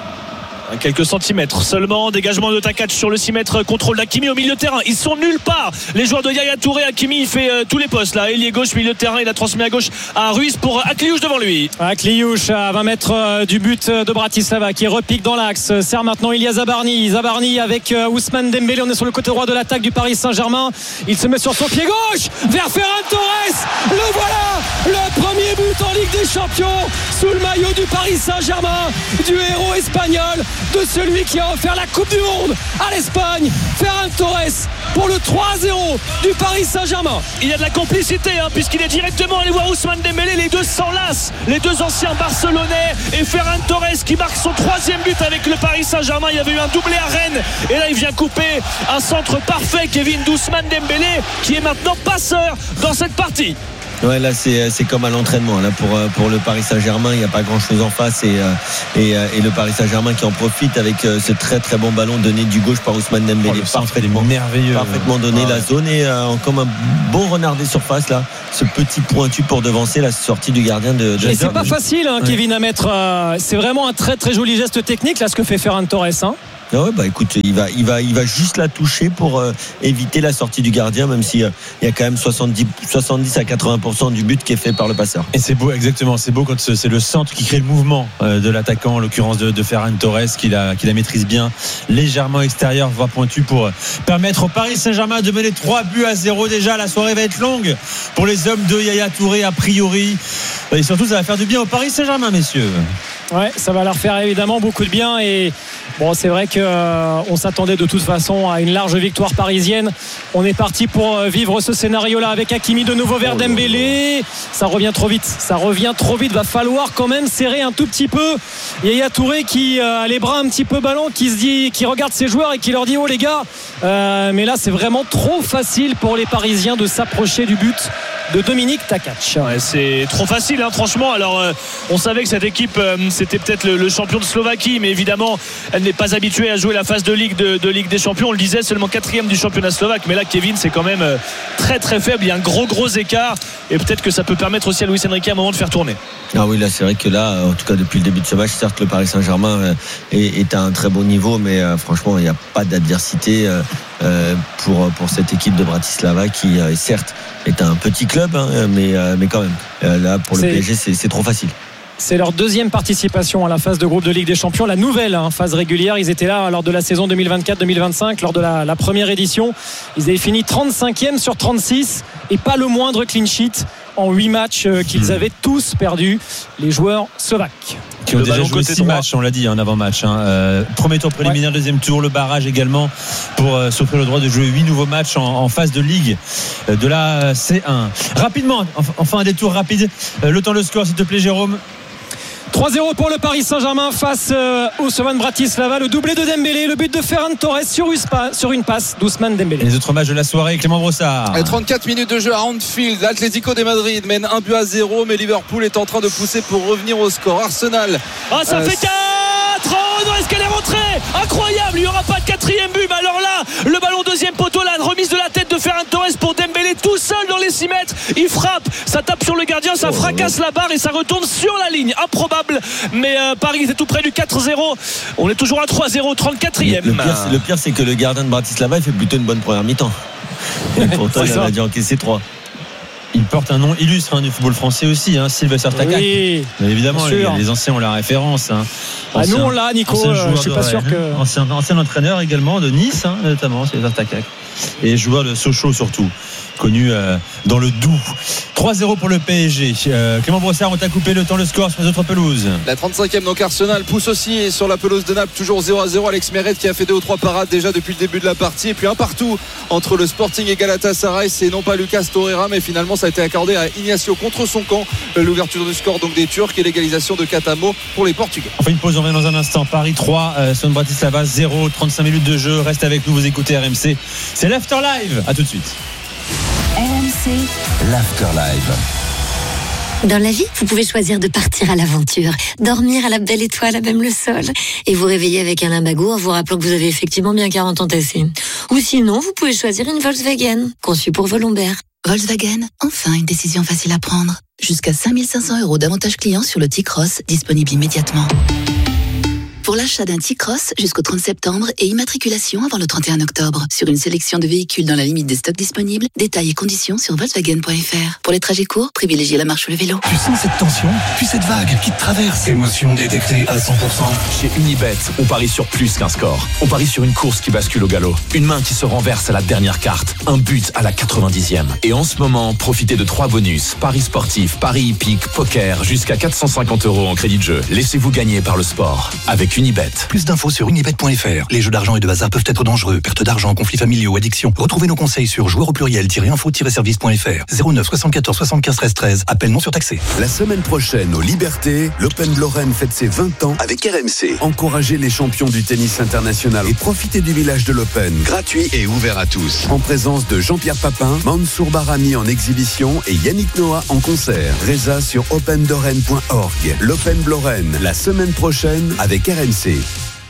Quelques centimètres seulement. Dégagement de Takac sur le six mètres. Contrôle d'Hakimi au milieu de terrain. Ils sont nulle part. Les joueurs de Yaya Touré. Hakimi il fait euh, tous les postes là. Ailier gauche, milieu de terrain. Il a transmis à gauche à Ruiz pour Akliouche devant lui. Akliouche à vingt mètres euh, du but de Bratislava qui repique dans l'axe. Sert maintenant Ilia Zabarni. Zabarni avec euh, Ousmane Dembélé. On est sur le côté droit de l'attaque du Paris Saint-Germain. Il se met sur son pied gauche vers Ferran Torres. Le voilà. Le premier but en Ligue des Champions sous le maillot du Paris Saint-Germain, du héros espagnol. de celui qui a offert la Coupe du Monde à l'Espagne, Ferran Torres, pour le trois à zéro du Paris Saint-Germain. Il y a de la complicité hein, puisqu'il est directement allé voir Ousmane Dembélé. Les deux s'enlacent, les deux anciens Barcelonais, et Ferran Torres qui marque son troisième but avec le Paris Saint-Germain. Il y avait eu un doublé à Rennes et là il vient couper un centre parfait, Kevin, d'Ousmane Dembélé, qui est maintenant passeur dans cette partie. Ouais, là c'est, c'est comme à l'entraînement là pour, pour le Paris Saint-Germain, il n'y a pas grand chose en face et, et, et le Paris Saint-Germain qui en profite avec ce très très bon ballon donné du gauche par Ousmane Dembélé. Oh, parfaitement merveilleux, parfaitement donné ah, ouais. La zone et euh, comme un bon renard des surfaces là, ce petit pointu pour devancer la sortie du gardien de, de et c'est pas facile hein, ouais. Kevin à mettre euh, c'est vraiment un très très joli geste technique là ce que fait Ferran Torres hein. Ah ouais, bah écoute, il va, il va, il va juste la toucher pour euh, éviter la sortie du gardien, même si euh, il y a quand même soixante-dix, soixante-dix à quatre-vingts pour cent du but qui est fait par le passeur. Et c'est beau, exactement, c'est beau quand c'est le centre qui crée le mouvement euh, de l'attaquant, en l'occurrence de, de Ferran Torres, qui la, qui la maîtrise bien, légèrement extérieur, voire pointu, pour euh, permettre au Paris Saint-Germain de mener trois buts à zéro déjà. La soirée va être longue pour les hommes de Yaya Touré a priori, et surtout ça va faire du bien au Paris Saint-Germain, messieurs. Ouais, ça va leur faire évidemment beaucoup de bien et bon, c'est vrai qu'on euh, s'attendait de toute façon à une large victoire parisienne. On est parti pour euh, vivre ce scénario-là avec Hakimi de nouveau vers Dembélé. Ça revient trop vite, ça revient trop vite. Va falloir quand même serrer un tout petit peu. Yaya Touré qui euh, a les bras un petit peu ballants, qui se dit, qui regarde ses joueurs et qui leur dit oh les gars, euh, mais là c'est vraiment trop facile pour les Parisiens de s'approcher du but de Dominique Takac. Ouais, c'est trop facile hein, franchement. Alors euh, on savait que cette équipe euh, c'était peut-être le, le champion de Slovaquie, mais évidemment elle n'est pas habituée à jouer la phase de Ligue de, de Ligue des Champions. On le disait, seulement quatrième du championnat slovaque, mais là Kevin c'est quand même euh, très très faible. Il y a un gros gros écart et peut-être que ça peut permettre aussi à Luis Enrique à un moment de faire tourner. Ah oui, là c'est vrai que là, en tout cas depuis le début de ce match, certes le Paris Saint-Germain euh, est, est à un très bon niveau, mais euh, franchement il n'y a pas d'adversité euh, euh, pour, pour cette équipe de Bratislava qui euh, certes est un petit club hein, mais, euh, mais quand même euh, là pour le c'est... P S G c'est, c'est trop facile. C'est leur deuxième participation à la phase de groupe de Ligue des Champions, la nouvelle hein, phase régulière. Ils étaient là lors de la saison deux mille vingt-quatre deux mille vingt-cinq, lors de la, la première édition. Ils avaient fini trente-cinquième sur trente-six et pas le moindre clean sheet en huit matchs euh, qu'ils mmh. avaient tous perdus, les joueurs slovaques. Qui ont le déjà joué six matchs, on l'a dit, en avant-match. Hein. Euh, premier tour préliminaire, ouais. Deuxième tour, le barrage également pour euh, s'offrir le droit de jouer huit nouveaux matchs en, en phase de Ligue euh, de la C un. Rapidement, enfin un détour rapide. Euh, le temps, le score, s'il te plaît, Jérôme. trois zéro pour le Paris Saint-Germain face euh, au Slovan Bratislava. Le doublé de Dembélé, le but de Ferran Torres sur, Uspa, sur une passe d'Ousmane Dembélé. Et les autres matchs de la soirée, Clément Brossard. Et trente-quatre minutes de jeu à Anfield. L'Atlético de Madrid mène un but à zéro, mais Liverpool est en train de pousser pour revenir au score. Arsenal. Ah, ça euh, fait quatre. Oh non, est-ce qu'elle est rentrée? Incroyable, il n'y aura pas de quatrième but. Mais alors là, le ballon deuxième poteau, la remise de la tête de Ferran Torres pour Dembélé tout seul dans les six mètres. Il frappe, ça tape sur le gardien, ça fracasse la barre et ça retourne sur la ligne. Improbable, mais euh, Paris était tout près du quatre zéro. On est toujours à trois zéro, trente-quatrième. Le pire, c'est, le pire, c'est que le gardien de Bratislava il fait plutôt une bonne première mi-temps. Et pourtant, il a dû encaisser trois. Il porte un nom illustre hein, du football français aussi, hein, Sylvester Takac. Oui, mais évidemment, les, les anciens ont la référence. Hein. Ancien, ah, nous on l'a, Nico. Euh, je suis pas sûr que. Ancien, ancien entraîneur également de Nice, hein, notamment Sylvester Takac. Et joueur de Sochaux surtout, connu euh, dans le Doubs. trois zéro pour le P S G. Euh, Clément Brossard, on t'a coupé le temps, le score sur les autres pelouses. La trente-cinquième, donc Arsenal pousse aussi sur la pelouse de Naples, toujours zéro à zéro. Alex Meret qui a fait deux ou trois parades déjà depuis le début de la partie. Et puis un partout entre le Sporting et Galatasaray. C'est non pas Lucas Torreira, mais finalement ça a été accordé à Ignacio contre son camp. L'ouverture du score donc des Turcs et l'égalisation de Katamo pour les Portugais. On fait une pause, on revient dans un instant. Paris trois, euh, Slovan Bratislava zéro, trente-cinq minutes de jeu. Reste avec nous, vous écoutez R M C. C'est l'After Live. À tout de suite. R M C, l'After Live. Dans la vie, vous pouvez choisir de partir à l'aventure, dormir à la belle étoile à même le sol, et vous réveiller avec un lumbago en vous rappelant que vous avez effectivement bien quarante ans tassés. Ou sinon, vous pouvez choisir une Volkswagen, conçue pour vos lombaires. Volkswagen, enfin une décision facile à prendre. Jusqu'à cinq mille cinq cents euros d'avantages clients sur le T-Cross, disponible immédiatement. Pour l'achat d'un T-Cross jusqu'au trente septembre et immatriculation avant le trente et un octobre. Sur une sélection de véhicules dans la limite des stocks disponibles, détails et conditions sur Volkswagen point F R. Pour les trajets courts, privilégiez la marche ou le vélo. Tu sens cette tension, puis cette vague qui te traverse. Émotion détectée à cent pour cent. Chez Unibet, on parie sur plus qu'un score. On parie sur une course qui bascule au galop. Une main qui se renverse à la dernière carte. Un but à la quatre-vingt-dixième. Et en ce moment, profitez de trois bonus. Paris sportif, paris hippique, poker, jusqu'à quatre cent cinquante euros en crédit de jeu. Laissez-vous gagner par le sport. Avec Unibet. Plus d'infos sur unibet point f r. Les jeux d'argent et de hasard peuvent être dangereux. Perte d'argent, conflits familiaux, addiction. Retrouvez nos conseils sur joueurs au pluriel-info-service point f r. zéro neuf soixante-quatorze soixante-quinze treize treize. Appel non surtaxé. La semaine prochaine, aux Libertés, l'Open de Lorraine fête ses vingt ans avec R M C. Encouragez les champions du tennis international et profitez du village de l'Open. Gratuit et ouvert à tous. En présence de Jean-Pierre Papin, Mansour Barami en exhibition et Yannick Noah en concert. Résa sur open lorraine point org. L'Open de Lorraine, la semaine prochaine avec R M C.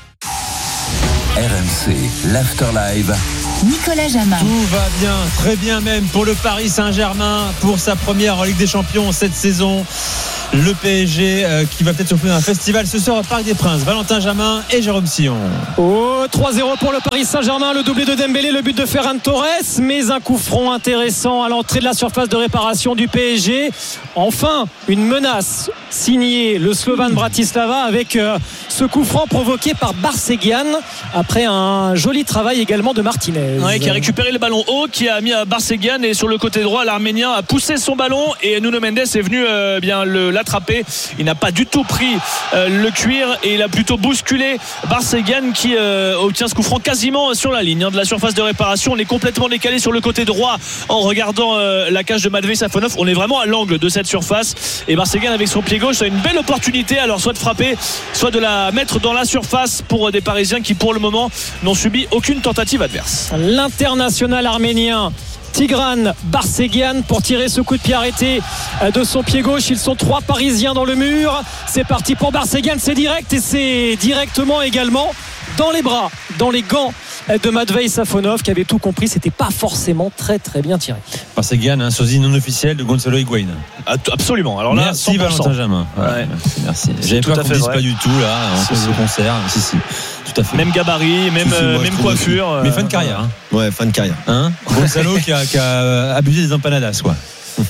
R M C, l'Afterlive. Nicolas Jamin. Tout va bien, très bien même pour le Paris Saint-Germain pour sa première en Ligue des Champions cette saison. Le P S G euh, qui va peut-être s'offrir un festival ce soir au Parc des Princes. Valentin Jamin et Jérôme Sillon. Oh, trois zéro pour le Paris Saint-Germain, le doublé de Dembélé, le but de Ferran Torres, mais un coup franc intéressant à l'entrée de la surface de réparation du P S G. Enfin, une menace signée le Slovan Bratislava avec euh, ce coup franc provoqué par Barsegian après un joli travail également de Martinez. Ouais, qui a récupéré le ballon haut, qui a mis à Barsegian, et sur le côté droit, l'Arménien a poussé son ballon et Nuno Mendes est venu euh, bien le l'attraper. Il n'a pas du tout pris euh, le cuir et il a plutôt bousculé Barsegian qui euh, obtient ce coup franc quasiment sur la ligne hein, de la surface de réparation. On est complètement décalé sur le côté droit en regardant euh, la cage de Matvei Safonov. On est vraiment à l'angle de cette surface et Barsegian avec son pied gauche a une belle opportunité, alors soit de frapper, soit de la mettre dans la surface pour des Parisiens qui pour le moment n'ont subi aucune tentative adverse. L'international arménien Tigran Barsegian pour tirer ce coup de pied arrêté de son pied gauche. Ils sont trois Parisiens dans le mur. C'est parti pour Barsegian, c'est direct et c'est directement également dans les bras, dans les gants de Matvei Safonov qui avait tout compris. C'était pas forcément très très bien tiré. Barsegian, un sosie non officiel de Gonzalo Higuaín. Absolument. Alors là, merci cent pour cent. Valentin Jamin. Ouais, ouais. Merci, merci. J'avais peur qu'on ne dise pas du tout là en cause de concert. Si si. Tout à fait. Même gabarit, même, si, si, moi, même coiffure. Euh, mais fin de carrière. Hein. Ouais, fin de carrière. Hein Gonzalo qui, a, qui a abusé des empanadas, quoi.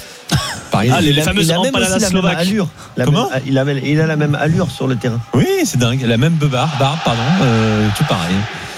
Ah, les, les fameuses empanadas slovaques. Comment même, il, a, il a la même allure sur le terrain. Oui, c'est dingue. La même barbe, barbe pardon. Euh, tout pareil.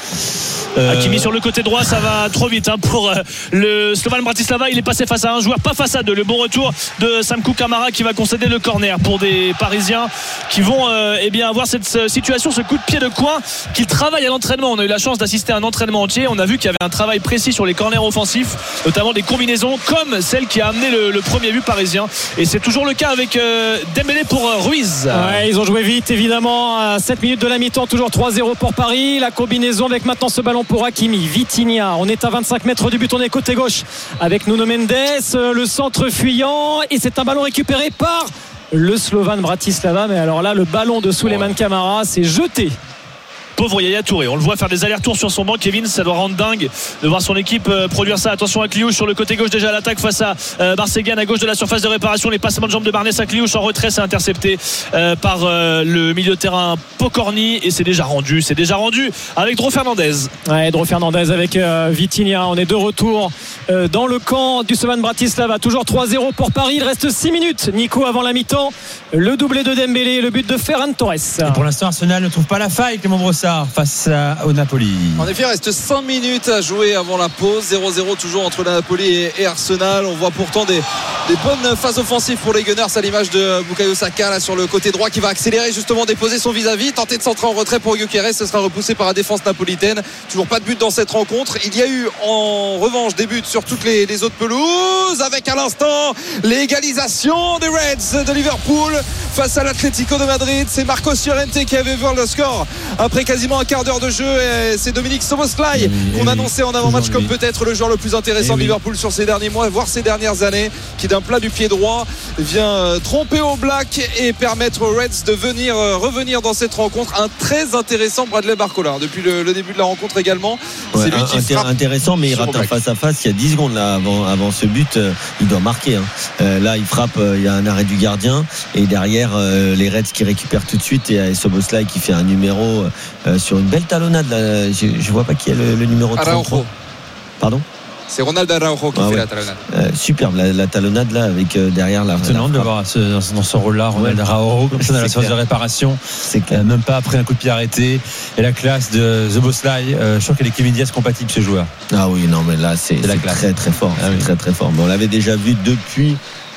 Euh... Hakimi sur le côté droit, ça va trop vite hein, pour euh, le Slovan Bratislava. Il est passé face à un joueur, pas face à deux. Le bon retour de Samkou Kamara qui va concéder le corner pour des Parisiens qui vont euh, eh bien avoir cette euh, situation, ce coup de pied de coin qu'ils travaillent à l'entraînement. On a eu la chance d'assister à un entraînement entier. On a vu qu'il y avait un travail précis sur les corners offensifs, notamment des combinaisons comme celle qui a amené le, le premier but parisien. Et c'est toujours le cas avec euh, Dembélé pour euh, Ruiz. Ouais, ils ont joué vite évidemment à sept minutes de la mi-temps, toujours trois zéro pour Paris. La combinaison avec maintenant ce ballon pour Hakimi, Vitinha, on est à vingt-cinq mètres du but, on est côté gauche avec Nuno Mendes, le centre fuyant et c'est un ballon récupéré par le Slovan Bratislava. Mais alors là le ballon de Souleymane Camara s'est jeté. Pauvre Yaya Touré, on le voit faire des allers-retours sur son banc. Kevin, ça doit rendre dingue de voir son équipe euh, produire ça. Attention à Kliouche sur le côté gauche, déjà à l'attaque face à euh, Barsegian à gauche de la surface de réparation. Les passements de jambes de Barnes à Kliouche en retrait, c'est intercepté euh, par euh, le milieu de terrain Pokorny et c'est déjà rendu, c'est déjà rendu avec Dro Fernandez. Ouais, Dro Fernandez avec euh, Vitinha. On est de retour euh, dans le camp du Slovan Bratislava. Toujours trois zéro pour Paris. Il reste six minutes. Nico avant la mi-temps. Le doublé de Dembélé, le but de Ferran Torres. Et pour l'instant, Arsenal ne trouve pas la faille, Clément Brossard, face à, au Napoli. En effet, il reste cinq minutes à jouer avant la pause. zéro zéro toujours entre la Napoli et, et Arsenal. On voit pourtant des, des bonnes phases offensives pour les Gunners à l'image de Bukayo Saka là, sur le côté droit qui va accélérer justement, déposer son vis-à-vis, tenter de centrer en retrait pour Gyökeres. Ce sera repoussé par la défense napolitaine. Toujours pas de but dans cette rencontre. Il y a eu en revanche des buts sur toutes les, les autres pelouses avec à l'instant l'égalisation des Reds de Liverpool face à l'Atlético de Madrid. C'est Marcos Llorente qui avait vu le score après quasiment un quart d'heure de jeu et c'est Dominique Szoboszlai qu'on annonçait en avant-match comme peut-être le joueur le plus intéressant de Liverpool sur ces derniers mois, voire ces dernières années, qui d'un plat du pied droit vient tromper au Black et permettre aux Reds de venir revenir dans cette rencontre. Un très intéressant Bradley Barcola depuis le, le début de la rencontre également. Ouais, c'est lui qui intér- frappe intéressant, mais il rate un face à face il y a dix secondes là avant, avant ce but. Euh, il doit marquer hein. euh, là il frappe, euh, il y a un arrêt du gardien et derrière euh, les Reds qui récupèrent tout de suite et Szoboszlai qui fait un numéro euh, sur une belle talonnade là. Je, je vois pas qui est le, le numéro trente-trois. Araujo. Pardon. C'est Ronald Araujo qui ah fait ouais. la talonnade. Euh, superbe la, la talonnade là avec euh, derrière la. C'est étonnant de voir ce, dans, dans ce rôle-là Ronald ouais. Araujo comme ça dans la phase de réparation. C'est euh, même pas après un coup de pied arrêté. Et la classe de Szoboszlai, euh, je crois qu'elle est Kevin Diaz compatible ce joueur. Ah oui non mais là c'est, c'est, c'est très très fort, ah, c'est oui. très très fort. Mais on l'avait déjà vu depuis.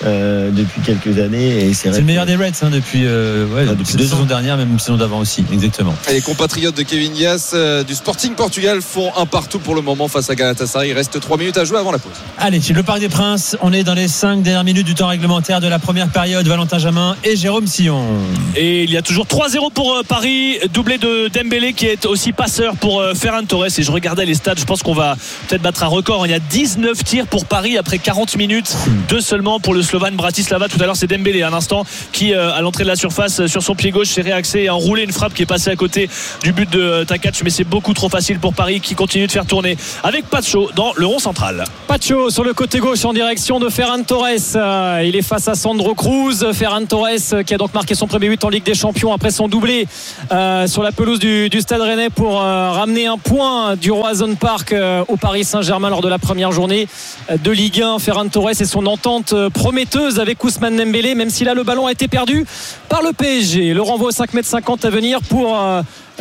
euh, depuis quelques années. Et c'est, c'est le meilleur des Reds hein, depuis, euh, ouais, ah, depuis deux saisons dernières, même saison d'avant aussi, exactement. Et les compatriotes de Kevin Diaz euh, du Sporting Portugal font un partout pour le moment face à Galatasaray. Il reste trois minutes à jouer avant la pause. Allez, le Parc des Princes, on est dans les cinq dernières minutes du temps réglementaire de la première période. Valentin Jamin et Jérôme Sillon. Et il y a toujours trois zéro pour Paris, doublé de Dembélé qui est aussi passeur pour Ferran Torres. Et je regardais les stats, je pense qu'on va peut-être battre un record. Il y a dix-neuf tirs pour Paris après quarante minutes, deux seulement pour le Slovan Bratislava. Tout à l'heure c'est Dembélé à l'instant qui à l'entrée de la surface sur son pied gauche s'est réaxé et a enroulé une frappe qui est passée à côté du but de Takac, mais c'est beaucoup trop facile pour Paris qui continue de faire tourner avec Pacho dans le rond central. Pacho sur le côté gauche en direction de Ferran Torres. Euh, il est face à Sandro Cruz. Ferran Torres euh, qui a donc marqué son premier but en Ligue des Champions après son doublé euh, sur la pelouse du, du Stade Rennais pour euh, ramener un point du Roazhon Park euh, au Paris Saint-Germain lors de la première journée de Ligue un. Ferran Torres et son entente prometteuse avec Ousmane Dembélé, même si là le ballon a été perdu par le P S G. Le renvoi au cinq mètres cinquante à venir pour euh,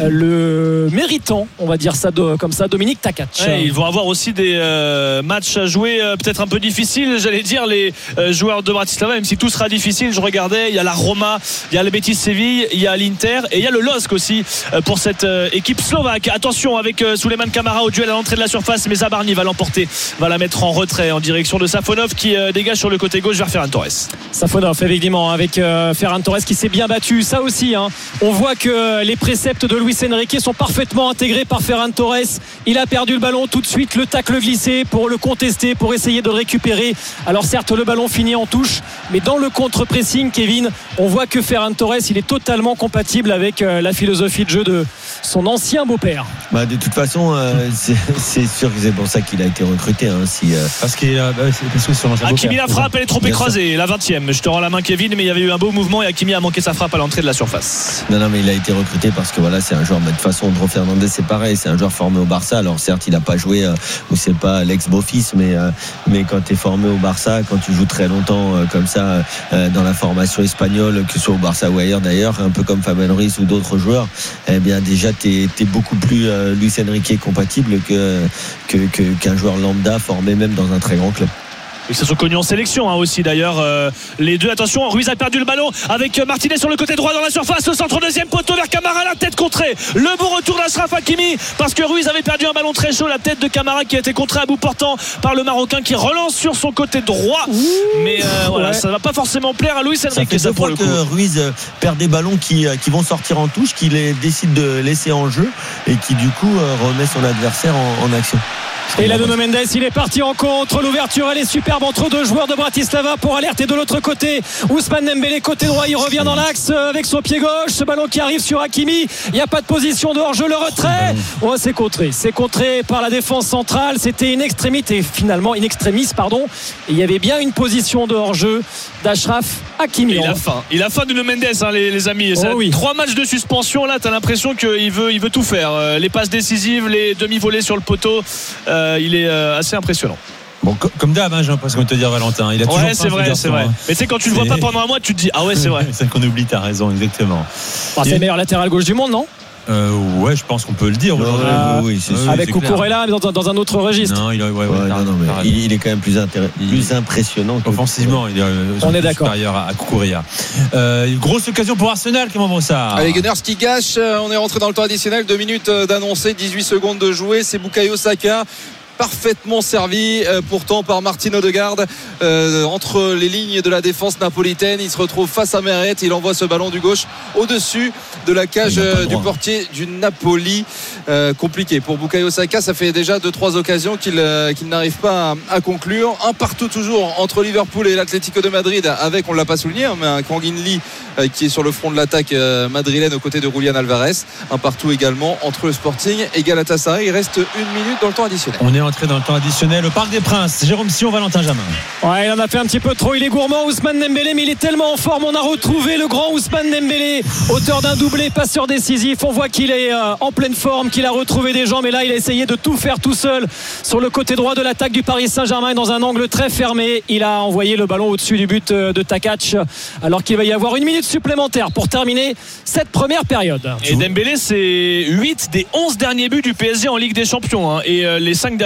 le méritant, on va dire ça de, comme ça, Dominique Takac. Ouais, ils vont avoir aussi des euh, matchs à jouer euh, peut-être un peu difficiles, j'allais dire, les euh, joueurs de Bratislava, même si tout sera difficile. Je regardais, il y a la Roma, il y a le Betis Séville, il y a l'Inter et il y a le L O S C aussi euh, pour cette euh, équipe slovaque. Attention avec euh, Souleymane Camara au duel à l'entrée de la surface, mais Zabarni va l'emporter, va la mettre en retrait en direction de Safonov qui euh, dégage sur le côté gauche vers Ferran Torres. Safonov effectivement avec euh, Ferran Torres qui s'est bien battu, ça aussi hein. On voit que les préceptes de Luis Enrique sont parfaitement intégrés par Ferran Torres. Il a perdu le ballon tout de suite, le tacle glissé pour le contester, pour essayer de le récupérer. Alors certes le ballon finit en touche, mais dans le contre-pressing, Kevin, on voit que Ferran Torres il est totalement compatible avec euh, la philosophie de jeu de son ancien beau-père. Bah, de toute façon euh, c'est, c'est sûr que c'est pour ça qu'il a été recruté hein, si, euh... parce qu'il euh, bah, c'est parce que son ancien Hakimi la frappe, elle est trop bien écrasée sûr. La vingtième, je te rends la main Kevin, mais il y avait eu un beau mouvement et Hakimi a manqué sa frappe à l'entrée de la surface. Non non mais il a été recruté parce que voilà c'est un joueur, de toute façon André Fernandez c'est pareil, c'est un joueur formé au Barça. Alors certes il n'a pas joué euh, ou c'est pas l'ex-beau-fils, mais, euh, mais quand tu es formé au Barça, quand tu joues très longtemps euh, comme ça euh, dans la formation espagnole, que ce soit au Barça ou ailleurs d'ailleurs, un peu comme Fabien Ruiz ou d'autres joueurs, eh bien déjà tu es beaucoup plus euh, Luis Enrique compatible que, que, que, qu'un joueur lambda formé même dans un très grand club. Ils se sont connus en sélection hein, aussi d'ailleurs euh, les deux. Attention, Ruiz a perdu le ballon avec Martinez sur le côté droit dans la surface, au centre deuxième poteau vers Camara, la tête contrée, le bon retour d'Achraf Hakimi parce que Ruiz avait perdu un ballon très chaud, la tête de Camara qui a été contrée à bout portant par le Marocain qui relance sur son côté droit. Ouh, mais euh, voilà, ouais. Ça ne va pas forcément plaire à Luis Enrique. Ça fait deux fois que Ruiz perd des ballons qui, qui vont sortir en touche, qu'il décide de laisser en jeu et qui du coup remet son adversaire en, en action. Et là Nuno Mendes il est parti en contre, l'ouverture elle est superbe entre deux joueurs de Bratislava pour alerter de l'autre côté Ousmane Dembélé côté droit, il revient dans l'axe avec son pied gauche, ce ballon qui arrive sur Hakimi, il n'y a pas de position de hors-jeu, le retrait, oh, c'est contré c'est contré par la défense centrale, c'était une extrémité finalement, une extrémis pardon, et il y avait bien une position de hors-jeu d'Achraf Hakimi. Il a faim, il a faim Nuno Mendes hein, les, les amis, oh, oui. Trois matchs de suspension là, t'as l'impression qu'il veut, il veut tout faire, euh, les passes décisives, les demi-volées sur le poteau, euh, il est euh, assez impressionnant. Bon, comme d'hab, hein, j'ai l'impression de te dire Valentin. Il a toujours ouais, c'est vrai, c'est vrai. Hein. Mais tu sais, quand tu le vois pas pendant un mois, tu te dis ah ouais, c'est vrai. C'est qu'on oublie, t'as raison, exactement. Bah, c'est le meilleur latéral gauche du monde, non? Euh, ouais, je pense qu'on peut le dire aujourd'hui. Euh, oui, c'est sûr, avec Cucurella dans, dans un autre registre. Non, il, ouais, ouais, ouais, non, non, mais il, il est quand même plus, intér- plus impressionnant. Offensivement, il est on est d'accord. Supérieur à, à Cucurella. Euh, une grosse occasion pour Arsenal, comment vont ça? Allez, Gunners qui gâche. On est rentré dans le temps additionnel. Deux minutes d'annoncé, dix-huit secondes de jouer. C'est Bukayo Saka. Parfaitement servi euh, pourtant par Martin Odegaard euh, entre les lignes de la défense napolitaine. Il se retrouve face à Meret, il envoie ce ballon du gauche au-dessus de la cage euh, du portier du Napoli. Euh, compliqué pour Bukayo Saka, ça fait déjà deux trois occasions qu'il, euh, qu'il n'arrive pas à, à conclure. Un partout toujours entre Liverpool et l'Atlético de Madrid avec, on ne l'a pas souligné, hein, mais un Kangin Lee euh, qui est sur le front de l'attaque euh, madrilène aux côtés de Julian Alvarez. Un partout également entre le Sporting et Galatasaray. Il reste une minute dans le temps additionnel. On est entré dans le temps additionnel au Parc des Princes. Jérôme Sillon, Valentin Jamin. Ouais, il en a fait un petit peu trop, il est gourmand Ousmane Dembélé, mais il est tellement en forme. On a retrouvé le grand Ousmane Dembélé, auteur d'un doublé, passeur décisif. On voit qu'il est euh, en pleine forme, qu'il a retrouvé des jambes, mais là il a essayé de tout faire tout seul sur le côté droit de l'attaque du Paris Saint-Germain dans un angle très fermé. Il a envoyé le ballon au-dessus du but de Takac, alors qu'il va y avoir une minute supplémentaire pour terminer cette première période. Et Dembélé, c'est huit des onze derniers buts du P S G en Ligue des Champions, hein, et euh, les cinq derniers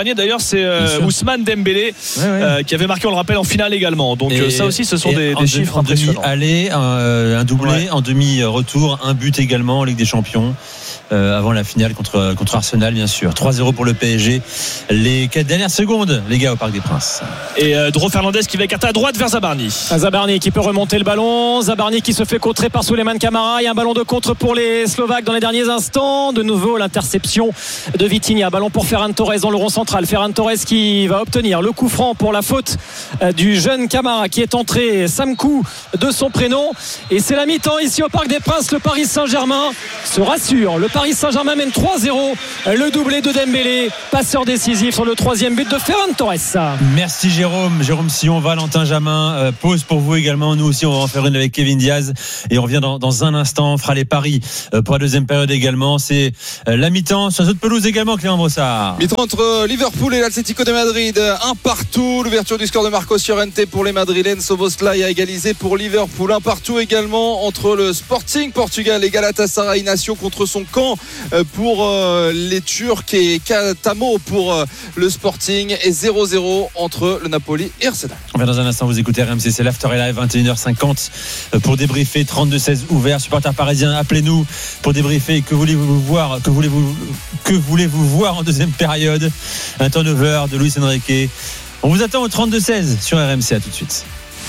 dernier d'ailleurs, c'est euh, Ousmane Dembélé ouais, ouais. Euh, qui avait marqué, on le rappelle, en finale également. Donc et, ça aussi, ce sont des, des chiffres demi, impressionnants. En demi-aller, un, un doublé, ouais. en demi-retour, un but également en Ligue des Champions. Euh, avant la finale contre, contre Arsenal, bien sûr. trois zéro pour le P S G. Les quatre dernières secondes, les gars, au Parc des Princes. Et euh, Dro Fernandez qui va écarter à droite vers Zabarni. Zabarni qui peut remonter le ballon. Zabarni qui se fait contrer par Souleymane Camara. Il y a un ballon de contre pour les Slovaques dans les derniers instants. De nouveau, l'interception de Vitinha. Ballon pour Ferran Torres dans le rond central. Ferran Torres qui va obtenir le coup franc pour la faute du jeune Camara qui est entré Samkou de son prénom. Et c'est la mi-temps ici au Parc des Princes. Le Paris Saint-Germain se rassure. Le Paris Saint-Germain mène trois zéro. Le doublé de Dembélé, passeur décisif sur le troisième but de Ferran Torres. Merci Jérôme. Jérôme Sillon, Valentin Jamin. Euh, pause pour vous également. Nous aussi, on va en faire une avec Kevin Diaz. Et on revient dans, dans un instant. On fera les paris euh, pour la deuxième période également. C'est euh, la mi-temps sur notre pelouse également, Clément Brossard. Mi-temps entre Liverpool et l'Atlético de Madrid. Un partout. L'ouverture du score de Marcos Llorente pour les Madrilènes. Szoboszlai a égalisé pour Liverpool. Un partout également entre le Sporting Portugal et Galatasaray Nation contre son camp pour euh, les Turcs et Katamo pour euh, le Sporting et zéro zéro entre le Napoli et Arsenal. On va dans un instant vous écouter R M C, c'est l'After Live vingt et une heures cinquante pour débriefer. Trente-deux seize ouvert. Supporters parisiens, appelez-nous pour débriefer. Que voulez-vous voir que voulez-vous que voulez-vous voir en deuxième période? Un turnover de Luis Enrique. On vous attend au trente-deux seize sur R M C. À tout de suite.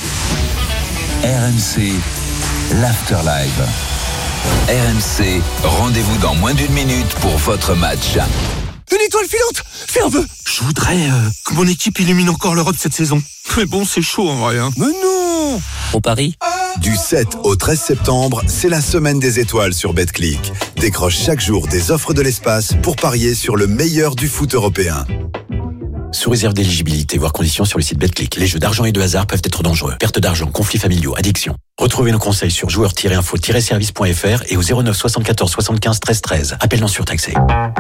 R M C, l'After Live. R M C, rendez-vous dans moins d'une minute pour votre match. Une étoile filante, fais un vœu. Je voudrais euh, que mon équipe illumine encore l'Europe cette saison. Mais bon, c'est chaud en vrai. Hein. Mais non. Au Paris. Du sept au treize septembre, c'est la semaine des étoiles sur Betclic. Décroche chaque jour des offres de l'espace pour parier sur le meilleur du foot européen. Sous réserve d'éligibilité, voire conditions sur le site Betclic. Les jeux d'argent et de hasard peuvent être dangereux. Perte d'argent, conflits familiaux, addiction. Retrouvez nos conseils sur joueurs tiret info tiret service point f r et au zéro neuf soixante-quatorze soixante-quinze treize treize. Appel non surtaxé.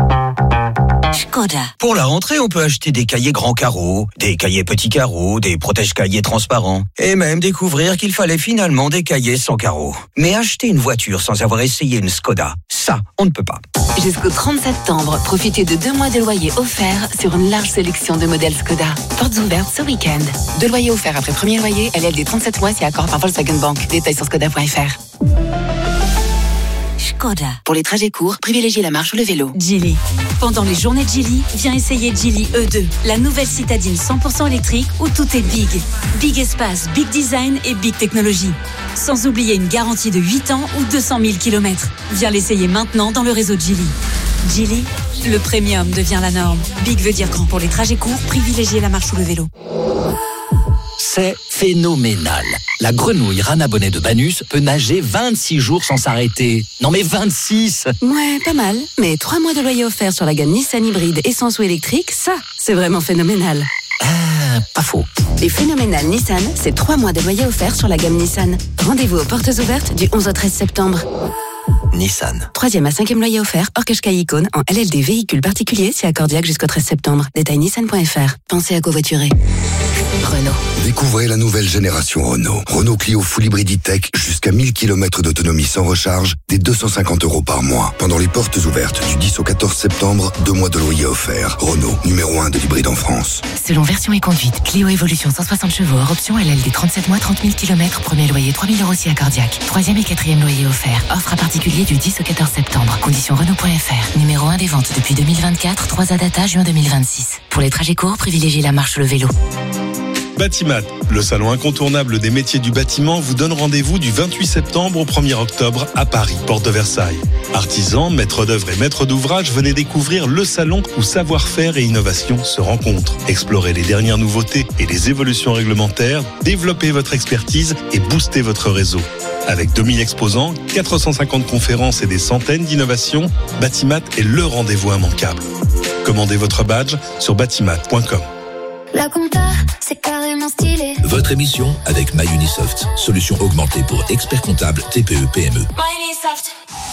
Škoda. Pour la rentrée, on peut acheter des cahiers grands carreaux, des cahiers petits carreaux, des protège-cahiers transparents et même découvrir qu'il fallait finalement des cahiers sans carreaux. Mais acheter une voiture sans avoir essayé une Škoda, ça, on ne peut pas. Jusqu'au trente septembre, profitez de deux mois de loyer offerts sur une large sélection de modèles Škoda. Portes ouvertes ce week-end. Deux loyers offerts après premier loyer, L L D trente-sept mois si accord par Volkswagen Bank. Détails sur skoda point f r. Škoda. Pour les trajets courts, privilégiez la marche ou le vélo. Geely. Pendant les journées de Geely, viens essayer Geely E deux, la nouvelle citadine cent pour cent électrique où tout est big. Big espace, big design et big technologie. Sans oublier une garantie de huit ans ou deux cent mille kilomètres. Viens l'essayer maintenant dans le réseau de Geely. Geely, le premium devient la norme. Big veut dire grand pour les trajets courts, privilégiez la marche ou le vélo. C'est phénoménal. La grenouille Rana Bonnet de Banus peut nager vingt-six jours sans s'arrêter. Non mais vingt-six! Ouais, pas mal. Mais trois mois de loyer offert sur la gamme Nissan hybride essence ou électrique, ça, c'est vraiment phénoménal. Ah, pas faux. Les phénoménales Nissan, c'est trois mois de loyer offert sur la gamme Nissan. Rendez-vous aux portes ouvertes du onze au treize septembre. Nissan. Troisième à cinquième loyer offert, hors Qashqai Icône, en L L D véhicule particulier, c'est accordiaque jusqu'au treize septembre. Détail nissan point f r. Pensez à covoiturer. Renault. Découvrez la nouvelle génération Renault. Renault Clio Full Hybrid E-Tech, jusqu'à mille kilomètres d'autonomie sans recharge, des deux cent cinquante euros par mois. Pendant les portes ouvertes du dix au quatorze septembre, deux mois de loyer offert. Renault, numéro un de l'hybride en France. Selon version et conduite, Clio Evolution cent soixante chevaux, hors option L L D trente-sept mois, trente mille kilomètres, premier loyer trois mille euros si accordiaque. Troisième et quatrième loyer offert. Offre à particulier du dix au quatorze septembre. Conditions Renault point f r. Numéro un des ventes depuis deux mille vingt-quatre, trois A data juin deux mille vingt-six. Pour les trajets courts, privilégiez la marche ou le vélo. Batimat, le salon incontournable des métiers du bâtiment, vous donne rendez-vous du vingt-huit septembre au premier octobre à Paris, porte de Versailles. Artisans, maîtres d'œuvre et maîtres d'ouvrage, venez découvrir le salon où savoir-faire et innovation se rencontrent. Explorez les dernières nouveautés et les évolutions réglementaires, développez votre expertise et boostez votre réseau. Avec deux mille exposants, quatre cent cinquante conférences et des centaines d'innovations, Batimat est le rendez-vous immanquable. Commandez votre badge sur batimat point com. La compta, c'est carrément stylé. Votre émission avec MyUnisoft, solution augmentée pour experts comptables T P E P M E. MyUnisoft.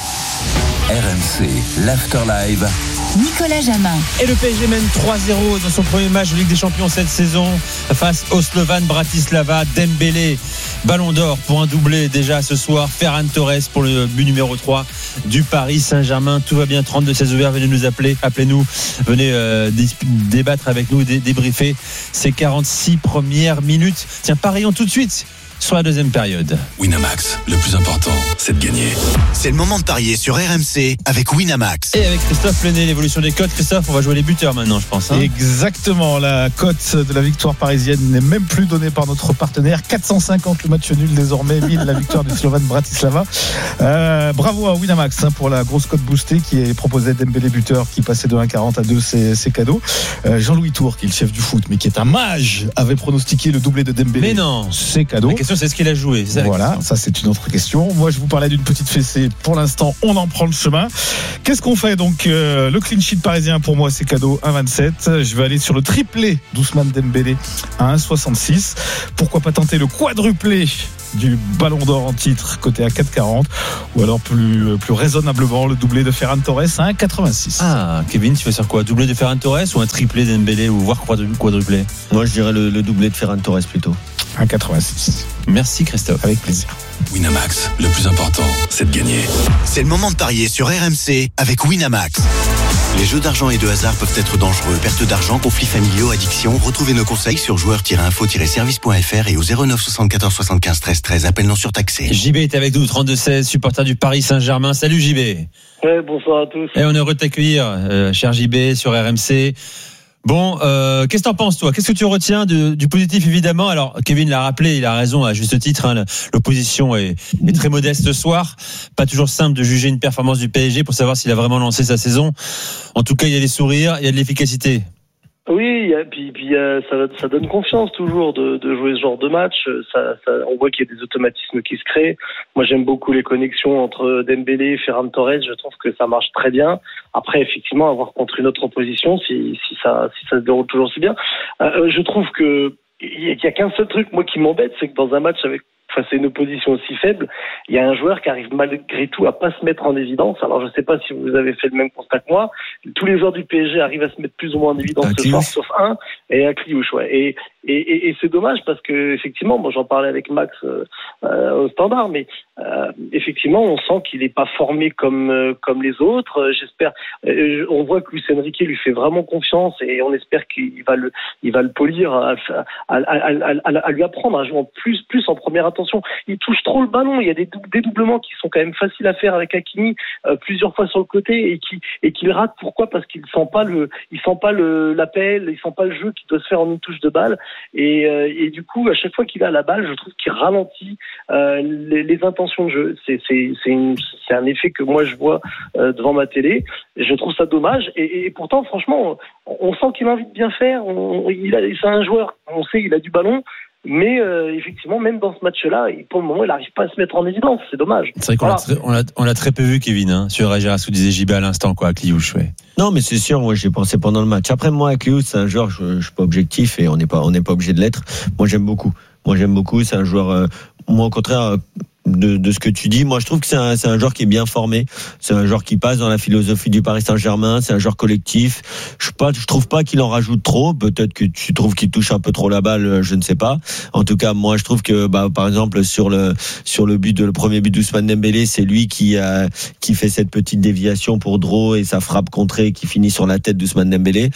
R M C, l'Afterlive. Nicolas Jamin. Et le P S G mène trois zéro dans son premier match de Ligue des Champions cette saison face au Slovan Bratislava. Dembélé, ballon d'or pour un doublé déjà ce soir. Ferran Torres pour le but numéro trois du Paris Saint-Germain. Tout va bien, trente-deux seize ouverts, venez nous appeler, appelez-nous, venez euh, débattre avec nous, dé- débriefer ces quarante-six premières minutes. Tiens, parions tout de suite sur la deuxième période. Winamax, le plus important, c'est de gagner. C'est le moment de parier sur R M C avec Winamax. Et avec Christophe Plenet, l'évolution des cotes. Christophe, on va jouer les buteurs maintenant, je pense. Hein. Exactement, la cote de la victoire parisienne n'est même plus donnée par notre partenaire. quatre cent cinquante le match nul désormais, mille la victoire du Slovan Bratislava. Euh, bravo à Winamax hein, pour la grosse cote boostée qui est proposée. Dembélé buteur qui passait de un virgule quarante à deux, c'est, c'est cadeau. Euh, Jean-Louis Tour, qui est le chef du foot, mais qui est un mage, avait pronostiqué le doublé de Dembélé. Mais non, c'est cadeau. La question, c'est ce qu'il a joué. C'est voilà, ça c'est une autre question. Moi, je vous parlais d'une petite fessée. Pour l'instant, on en prend le chemin. Qu'est-ce qu'on fait donc euh, le clean sheet parisien pour moi, c'est cadeau, un virgule vingt-sept. Je vais aller sur le triplé d'Ousmane Dembélé à un virgule soixante-six. Pourquoi pas tenter le quadruplé du Ballon d'Or en titre côté à quatre virgule quarante, ou alors plus, plus raisonnablement le doublé de Ferran Torres à un virgule quatre-vingt-six. Ah, Kevin, tu vas sur quoi? Doublé de Ferran Torres ou un triplé Dembélé, ou voire quadruplé? Moi, je dirais le, le doublé de Ferran Torres plutôt. un virgule quatre-vingt-six. Merci Christophe. Avec plaisir. Winamax, le plus important, c'est de gagner. C'est le moment de parier sur R M C avec Winamax. Les jeux d'argent et de hasard peuvent être dangereux. Perte d'argent, conflits familiaux, addiction. Retrouvez nos conseils sur joueurs tiret info tiret service point f r et au zéro neuf soixante-quatorze soixante-quinze treize treize. Appel non surtaxé. J B est avec nous, trente-deux seize, supporter du Paris Saint-Germain. Salut J B. Ouais, bonsoir à tous. Et on est heureux de t'accueillir, euh, cher J B, sur R M C. Bon, euh, qu'est-ce que t'en penses toi? Qu'est-ce que tu retiens de, du positif évidemment? Alors Kevin l'a rappelé, il a raison à juste titre. Hein, l'opposition est, est très modeste ce soir. Pas toujours simple de juger une performance du P S G pour savoir s'il a vraiment lancé sa saison. En tout cas, il y a des sourires, il y a de l'efficacité. Oui, et puis, puis euh, ça, ça donne confiance toujours de, de jouer ce genre de match. Ça, ça, on voit qu'il y a des automatismes qui se créent. Moi, j'aime beaucoup les connexions entre Dembélé et Ferran Torres. Je trouve que ça marche très bien. Après, effectivement, avoir contre une autre opposition, si, si ça, si ça se déroule toujours si bien, euh, je trouve que il y a qu'un seul truc moi qui m'embête, c'est que dans un match avec face à une opposition aussi faible, il y a un joueur qui arrive malgré tout à pas se mettre en évidence. Alors je sais pas si vous avez fait le même constat que moi. Tous les joueurs du P S G arrivent à se mettre plus ou moins en évidence ce soir, sauf un, et à Kliouche, ouais. Et, et, et, et c'est dommage parce que effectivement, moi j'en parlais avec Max euh, euh, au standard, mais euh, effectivement on sent qu'il est pas formé comme euh, comme les autres. Euh, j'espère, euh, on voit que Luis Enrique lui fait vraiment confiance et on espère qu'il va le, il va le polir, à, à, à, à, à, à lui apprendre à jouer en plus plus en première attention. Il touche trop le ballon. Il y a des dédoublements qui sont quand même faciles à faire avec Hakimi euh, plusieurs fois sur le côté et qui et qu'il rate. Pourquoi? Parce qu'il sent pas le, il sent pas le l'appel, il sent pas le jeu qui doit se faire en une touche de balle. Et, euh, et du coup, à chaque fois qu'il a la balle, je trouve qu'il ralentit euh, les, les intentions de jeu. C'est c'est c'est, une, c'est un effet que moi je vois euh, devant ma télé. Je trouve ça dommage. Et, et pourtant, franchement, on, on sent qu'il a envie de bien faire. On, il a, c'est un joueur. On sait qu'il a du ballon. Mais euh, effectivement, même dans ce match-là, pour le moment, il n'arrive pas à se mettre en évidence. C'est dommage. C'est vrai qu'on voilà. l'a, très, on l'a, on l'a très peu vu, Kevin, hein, sur Gérasou, disait J B à l'instant, quoi, à Kliouche, ouais. Non, mais c'est sûr, moi j'ai pensé pendant le match. Après, moi, à Kliouche, c'est un joueur, je, je suis pas objectif et on n'est pas, on n'est pas obligé de l'être. Moi, j'aime beaucoup. Moi, j'aime beaucoup. C'est un joueur. Euh, moi, au contraire. Euh, De, de ce que tu dis, moi je trouve que c'est un, c'est un joueur qui est bien formé, c'est un joueur qui passe dans la philosophie du Paris Saint-Germain, c'est un joueur collectif. Je pas, je trouve pas qu'il en rajoute trop. Peut-être que tu trouves qu'il touche un peu trop la balle, je ne sais pas. En tout cas, moi je trouve que, bah, par exemple sur le sur le but de le premier but d'Ousmane Dembélé, c'est lui qui a qui fait cette petite déviation pour Dro et sa frappe contrée qui finit sur la tête d'Ousmane Dembélé.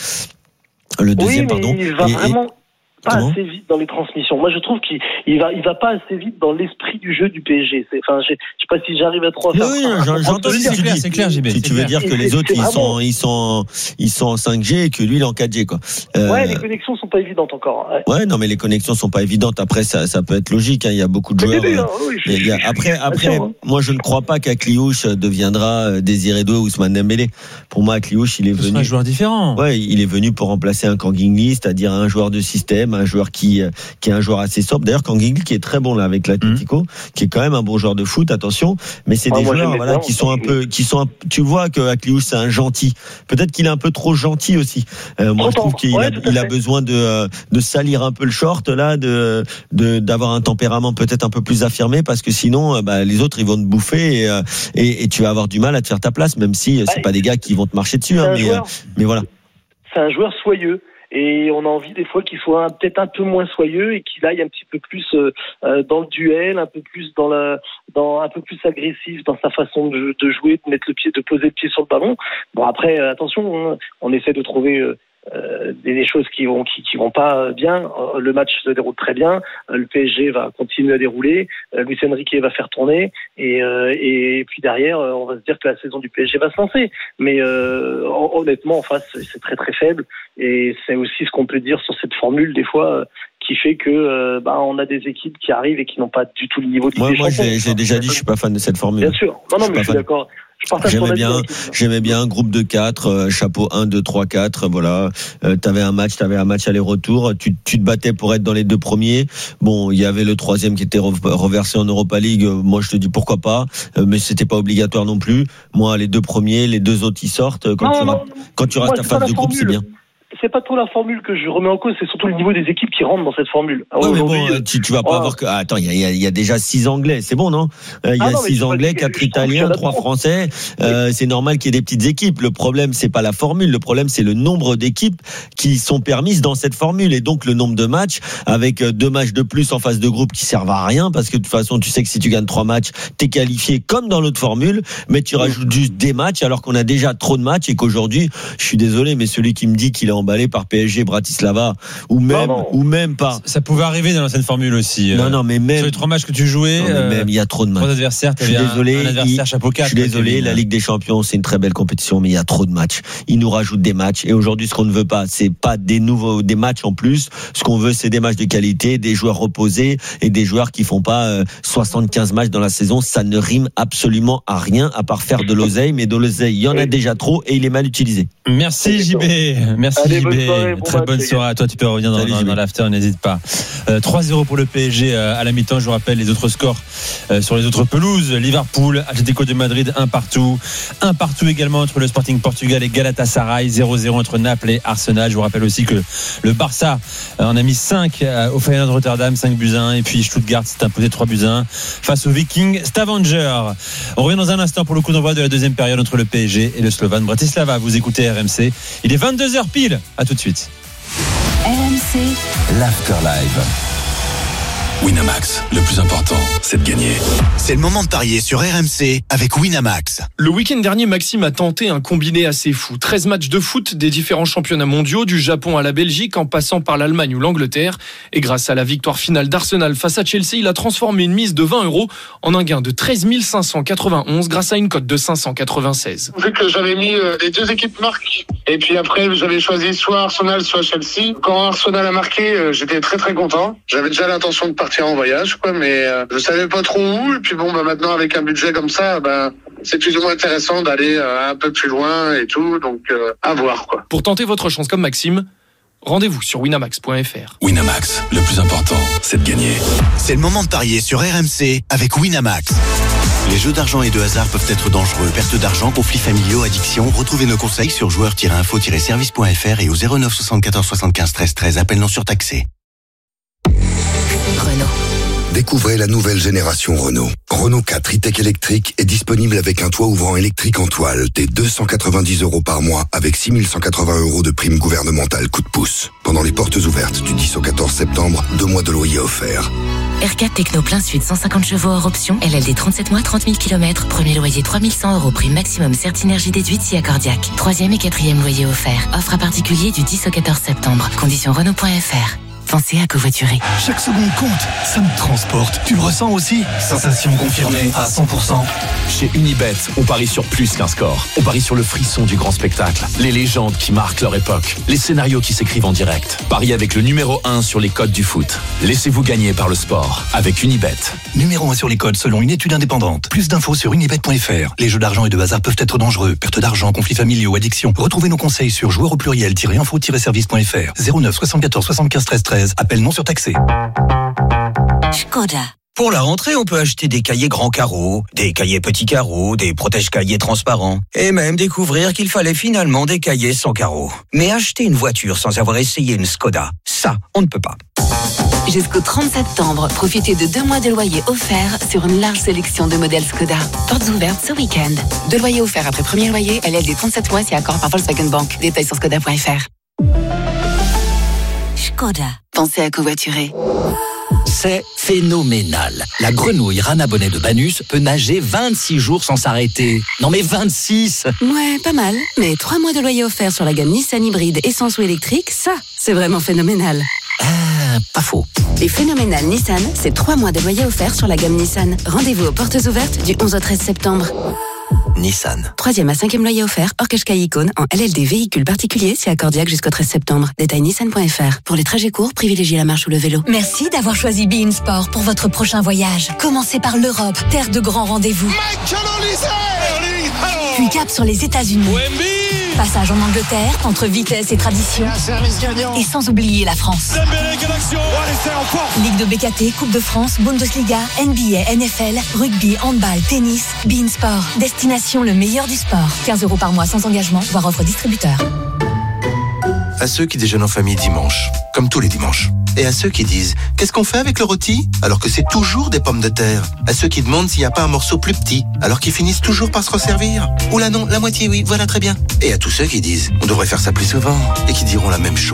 Le deuxième, oui, mais pardon. Il va et, vraiment... et... pas Comment assez vite dans les transmissions. Moi, je trouve qu'il il va, il va pas assez vite dans l'esprit du jeu du P S G. C'est, enfin, je, je sais pas si j'arrive à trop faire. Oui, oui, j'entends ce que tu dis. C'est clair, J B. Si tu veux dire que les autres, ils sont, ils sont, ils sont en cinq G et que lui, il est en quatre G, quoi. Euh... Ouais, les connexions sont pas évidentes encore. Ouais. ouais, non, mais les connexions sont pas évidentes. Après, ça, ça peut être logique, hein. Il y a beaucoup de joueurs. Oui, oui, je, il y a, après, après, sûr, hein. Moi, je ne crois pas qu'Akliouche deviendra Désiré Doué ou Ousmane Dembélé. Pour moi, Akliouche, il est venu. C'est un joueur différent. Ouais, il est venu pour remplacer un Kanguingli, c'est-à-dire un joueur de système. t'aimes un joueur qui, qui est un joueur assez sobre. D'ailleurs, Kangin qui est très bon là avec l'Atlético, mmh. qui est quand même un bon joueur de foot, attention. Mais c'est ah, des joueurs, voilà, bien, qui sont un peu, qui sont un, tu vois que Akliouche, c'est un gentil. Peut-être qu'il est un peu trop gentil aussi. Euh, moi, je trouve qu'il ouais, a, il a besoin de, de salir un peu le short, là, de, de, d'avoir un tempérament peut-être un peu plus affirmé, parce que sinon, bah, les autres, ils vont te bouffer et, et, et tu vas avoir du mal à te faire ta place, même si c'est ouais. pas des gars qui vont te marcher dessus, hein, mais, joueur, mais voilà. C'est un joueur soyeux. Et on a envie des fois qu'il soit un, peut-être un peu moins soyeux et qu'il aille un petit peu plus euh, dans le duel, un peu plus dans la, dans un peu plus agressif dans sa façon de, de jouer, de mettre le pied, de poser le pied sur le ballon. Bon après, euh, attention, on, on essaie de trouver euh, Euh, des choses qui vont qui, qui vont pas bien. Euh, le match se déroule très bien. Euh, le P S G va continuer à dérouler. Euh, Luis Enrique va faire tourner et euh, et puis derrière, euh, on va se dire que la saison du P S G va se lancer. Mais euh, honnêtement, en face, c'est très très faible et c'est aussi ce qu'on peut dire sur cette formule des fois. Euh, qui fait que euh, bah, on a des équipes qui arrivent et qui n'ont pas du tout le niveau de Moi, moi j'ai, j'ai déjà dit, je suis pas fan de cette formule. Bien sûr. Non, non, je mais je suis fan. D'accord. Je j'aimais bien, j'aimais bien un groupe de quatre, euh, chapeau un, deux, trois, quatre, voilà. Euh, t'avais un match, t'avais un match aller-retour. Tu, tu te battais pour être dans les deux premiers. Bon, il y avait le troisième qui était reversé en Europa League. Moi, je te dis pourquoi pas, euh, mais c'était pas obligatoire non plus. Moi, les deux premiers, les deux autres, ils sortent. Quand non, tu, non, quand tu restes à phase de groupe, c'est bien. C'est pas trop la formule que je remets en cause, c'est surtout le niveau des équipes qui rentrent dans cette formule. Oui, mais bon, tu, tu vas pas oh. avoir que. Ah, attends, il y a, y a déjà six Anglais, c'est bon, non? Il y a ah non, six Anglais, quatre Italiens, trois Français. Euh, c'est normal qu'il y ait des petites équipes. Le problème, c'est pas la formule. Le problème, c'est le nombre d'équipes qui sont permises dans cette formule et donc le nombre de matchs avec deux matchs de plus en phase de groupe qui servent à rien parce que de toute façon, tu sais que si tu gagnes trois matchs, t'es qualifié comme dans l'autre formule, mais tu rajoutes juste des matchs alors qu'on a déjà trop de matchs et qu'aujourd'hui, je suis désolé, mais celui qui me dit qu'il est emballé par P S G, Bratislava ou même non, non. ou même pas. Ça pouvait arriver dans l'ancienne formule aussi. Non non mais même sur les trois matchs que tu jouais, non, euh, même il y a trop de matchs. Trois adversaires, je suis désolé. Un, un adversaire chapeau quatre. Je suis désolé. La Ligue des Champions, c'est une très belle compétition, mais il y a trop de matchs. Ils nous rajoutent des matchs et aujourd'hui, ce qu'on ne veut pas, c'est pas des nouveaux des matchs en plus. Ce qu'on veut, c'est des matchs de qualité, des joueurs reposés et des joueurs qui font pas euh, soixante-quinze matchs dans la saison. Ça ne rime absolument à rien à part faire de l'oseille, mais de l'oseille, il y en a déjà trop et il est mal utilisé. Merci J B. Merci Allez, J B. Soirée, bon Très bonne soirée à toi, tu peux revenir dans, dans, dans l'after, n'hésite pas. Euh, trois zéro pour le P S G euh, à la mi-temps, je vous rappelle les autres scores euh, sur les autres pelouses. Liverpool, Atlético de Madrid, un partout. Un partout également entre le Sporting Portugal et Galatasaray, zéro zéro entre Naples et Arsenal. Je vous rappelle aussi que le Barça euh, en a mis cinq euh, au Feyenoord Rotterdam, cinq buts à un, et puis Stuttgart s'est imposé trois buts à un face au Viking Stavanger. On revient dans un instant pour le coup d'envoi de la deuxième période entre le P S G et le Slovan Bratislava. Vous écoutez R M C, il est vingt-deux heures pile, à tout de suite. R M C, l'Afterlive. Winamax, le plus important, c'est de gagner. C'est le moment de parier sur R M C avec Winamax. Le week-end dernier, Maxime a tenté un combiné assez fou. treize matchs de foot des différents championnats mondiaux, du Japon à la Belgique, en passant par l'Allemagne ou l'Angleterre. Et grâce à la victoire finale d'Arsenal face à Chelsea, il a transformé une mise de vingt euros en un gain de treize mille cinq cent quatre-vingt-onze grâce à une cote de cinq cent quatre-vingt-seize. Vu que j'avais mis les deux équipes marques, et puis après j'avais choisi soit Arsenal, soit Chelsea. Quand Arsenal a marqué, j'étais très très content. J'avais déjà l'intention de partir en voyage, quoi, mais euh, je savais pas trop où. Et puis bon, bah maintenant avec un budget comme ça, bah c'est plus ou moins intéressant d'aller euh, un peu plus loin et tout. Donc euh, à voir, quoi. Pour tenter votre chance comme Maxime, rendez-vous sur winamax point f r. Winamax, le plus important, c'est de gagner. C'est le moment de parier sur R M C avec Winamax. Les jeux d'argent et de hasard peuvent être dangereux. Perte d'argent, conflits familiaux, addiction. Retrouvez nos conseils sur joueurs tiret info tiret service point f r et au zéro neuf soixante-quatorze soixante-quinze treize treize. Appel non surtaxé. Renault. Découvrez la nouvelle génération Renault. Renault quatre e-tech électrique est disponible avec un toit ouvrant électrique en toile dès deux cent quatre-vingt-dix euros par mois avec six mille cent quatre-vingts euros de prime gouvernementale coup de pouce. Pendant les portes ouvertes du dix au quatorze septembre, deux mois de loyer offerts. R quatre Techno plein sud, cent cinquante chevaux hors option, L L D trente-sept mois, trente mille kilomètres, premier loyer trois mille cent euros, prime maximum Certinergie déduite si accordiaque. Troisième et quatrième loyer offert. Offre à particulier du dix au quatorze septembre. Conditions Renault point f r. Pensez à covoiturer. Chaque seconde compte, ça me transporte. Tu le ressens aussi? Sensation confirmée à cent pour cent. Chez Unibet, on parie sur plus qu'un score. On parie sur le frisson du grand spectacle, les légendes qui marquent leur époque, les scénarios qui s'écrivent en direct. Pariez avec le numéro un sur les codes du foot. Laissez-vous gagner par le sport avec Unibet. Numéro un sur les codes selon une étude indépendante. Plus d'infos sur unibet point f r. Les jeux d'argent et de hasard peuvent être dangereux. Perte d'argent, conflits familiaux, addiction. Retrouvez nos conseils sur joueurs au pluriel-info-service point f r. zéro neuf soixante-quatorze soixante-quinze treize treize. treize. Appel non surtaxé. Skoda. Pour la rentrée, on peut acheter des cahiers grands carreaux, des cahiers petits carreaux, des protège-cahiers transparents, et même découvrir qu'il fallait finalement des cahiers sans carreaux. Mais acheter une voiture sans avoir essayé une Skoda, ça, on ne peut pas. Jusqu'au trente septembre, profitez de deux mois de loyer offerts sur une large sélection de modèles Skoda. Portes ouvertes ce week-end. Deux loyers offerts après premier loyer, L L D trente-sept mois si accord par Volkswagen Bank. Détails sur skoda point f r. Skoda. Pensez à covoiturer. C'est phénoménal. La grenouille Rana Bonnet de Banus peut nager vingt-six jours sans s'arrêter. Non mais vingt-six! Ouais, pas mal. Mais trois mois de loyer offerts sur la gamme Nissan hybride essence ou électrique, ça, c'est vraiment phénoménal. Ah, pas faux. Et phénoménal Nissan, c'est trois mois de loyer offerts sur la gamme Nissan. Rendez-vous aux portes ouvertes du onze au treize septembre. Nissan. Troisième à cinquième loyer offert, hors Qashqai Icône, en L L D véhicule particulier, c'est accordiaque jusqu'au treize septembre. Détail nissan point f r. Pour les trajets courts, privilégiez la marche ou le vélo. Merci d'avoir choisi Be In Sport pour votre prochain voyage. Commencez par l'Europe, terre de grands rendez-vous. Puis cap sur les États-Unis. Passage en Angleterre, entre vitesse et tradition. Et sans oublier la France. Ligue de B K T, Coupe de France, Bundesliga, N B A, N F L, rugby, handball, tennis. Be In Sport. Destination le meilleur du sport. quinze euros par mois sans engagement, voire offre distributeur. À ceux qui déjeunent en famille dimanche, comme tous les dimanches. Et à ceux qui disent « Qu'est-ce qu'on fait avec le rôti ?» alors que c'est toujours des pommes de terre. À ceux qui demandent s'il n'y a pas un morceau plus petit, alors qu'ils finissent toujours par se resservir. Ou là non, la moitié oui, voilà très bien. Et à tous ceux qui disent « On devrait faire ça plus souvent » et qui diront la même chose.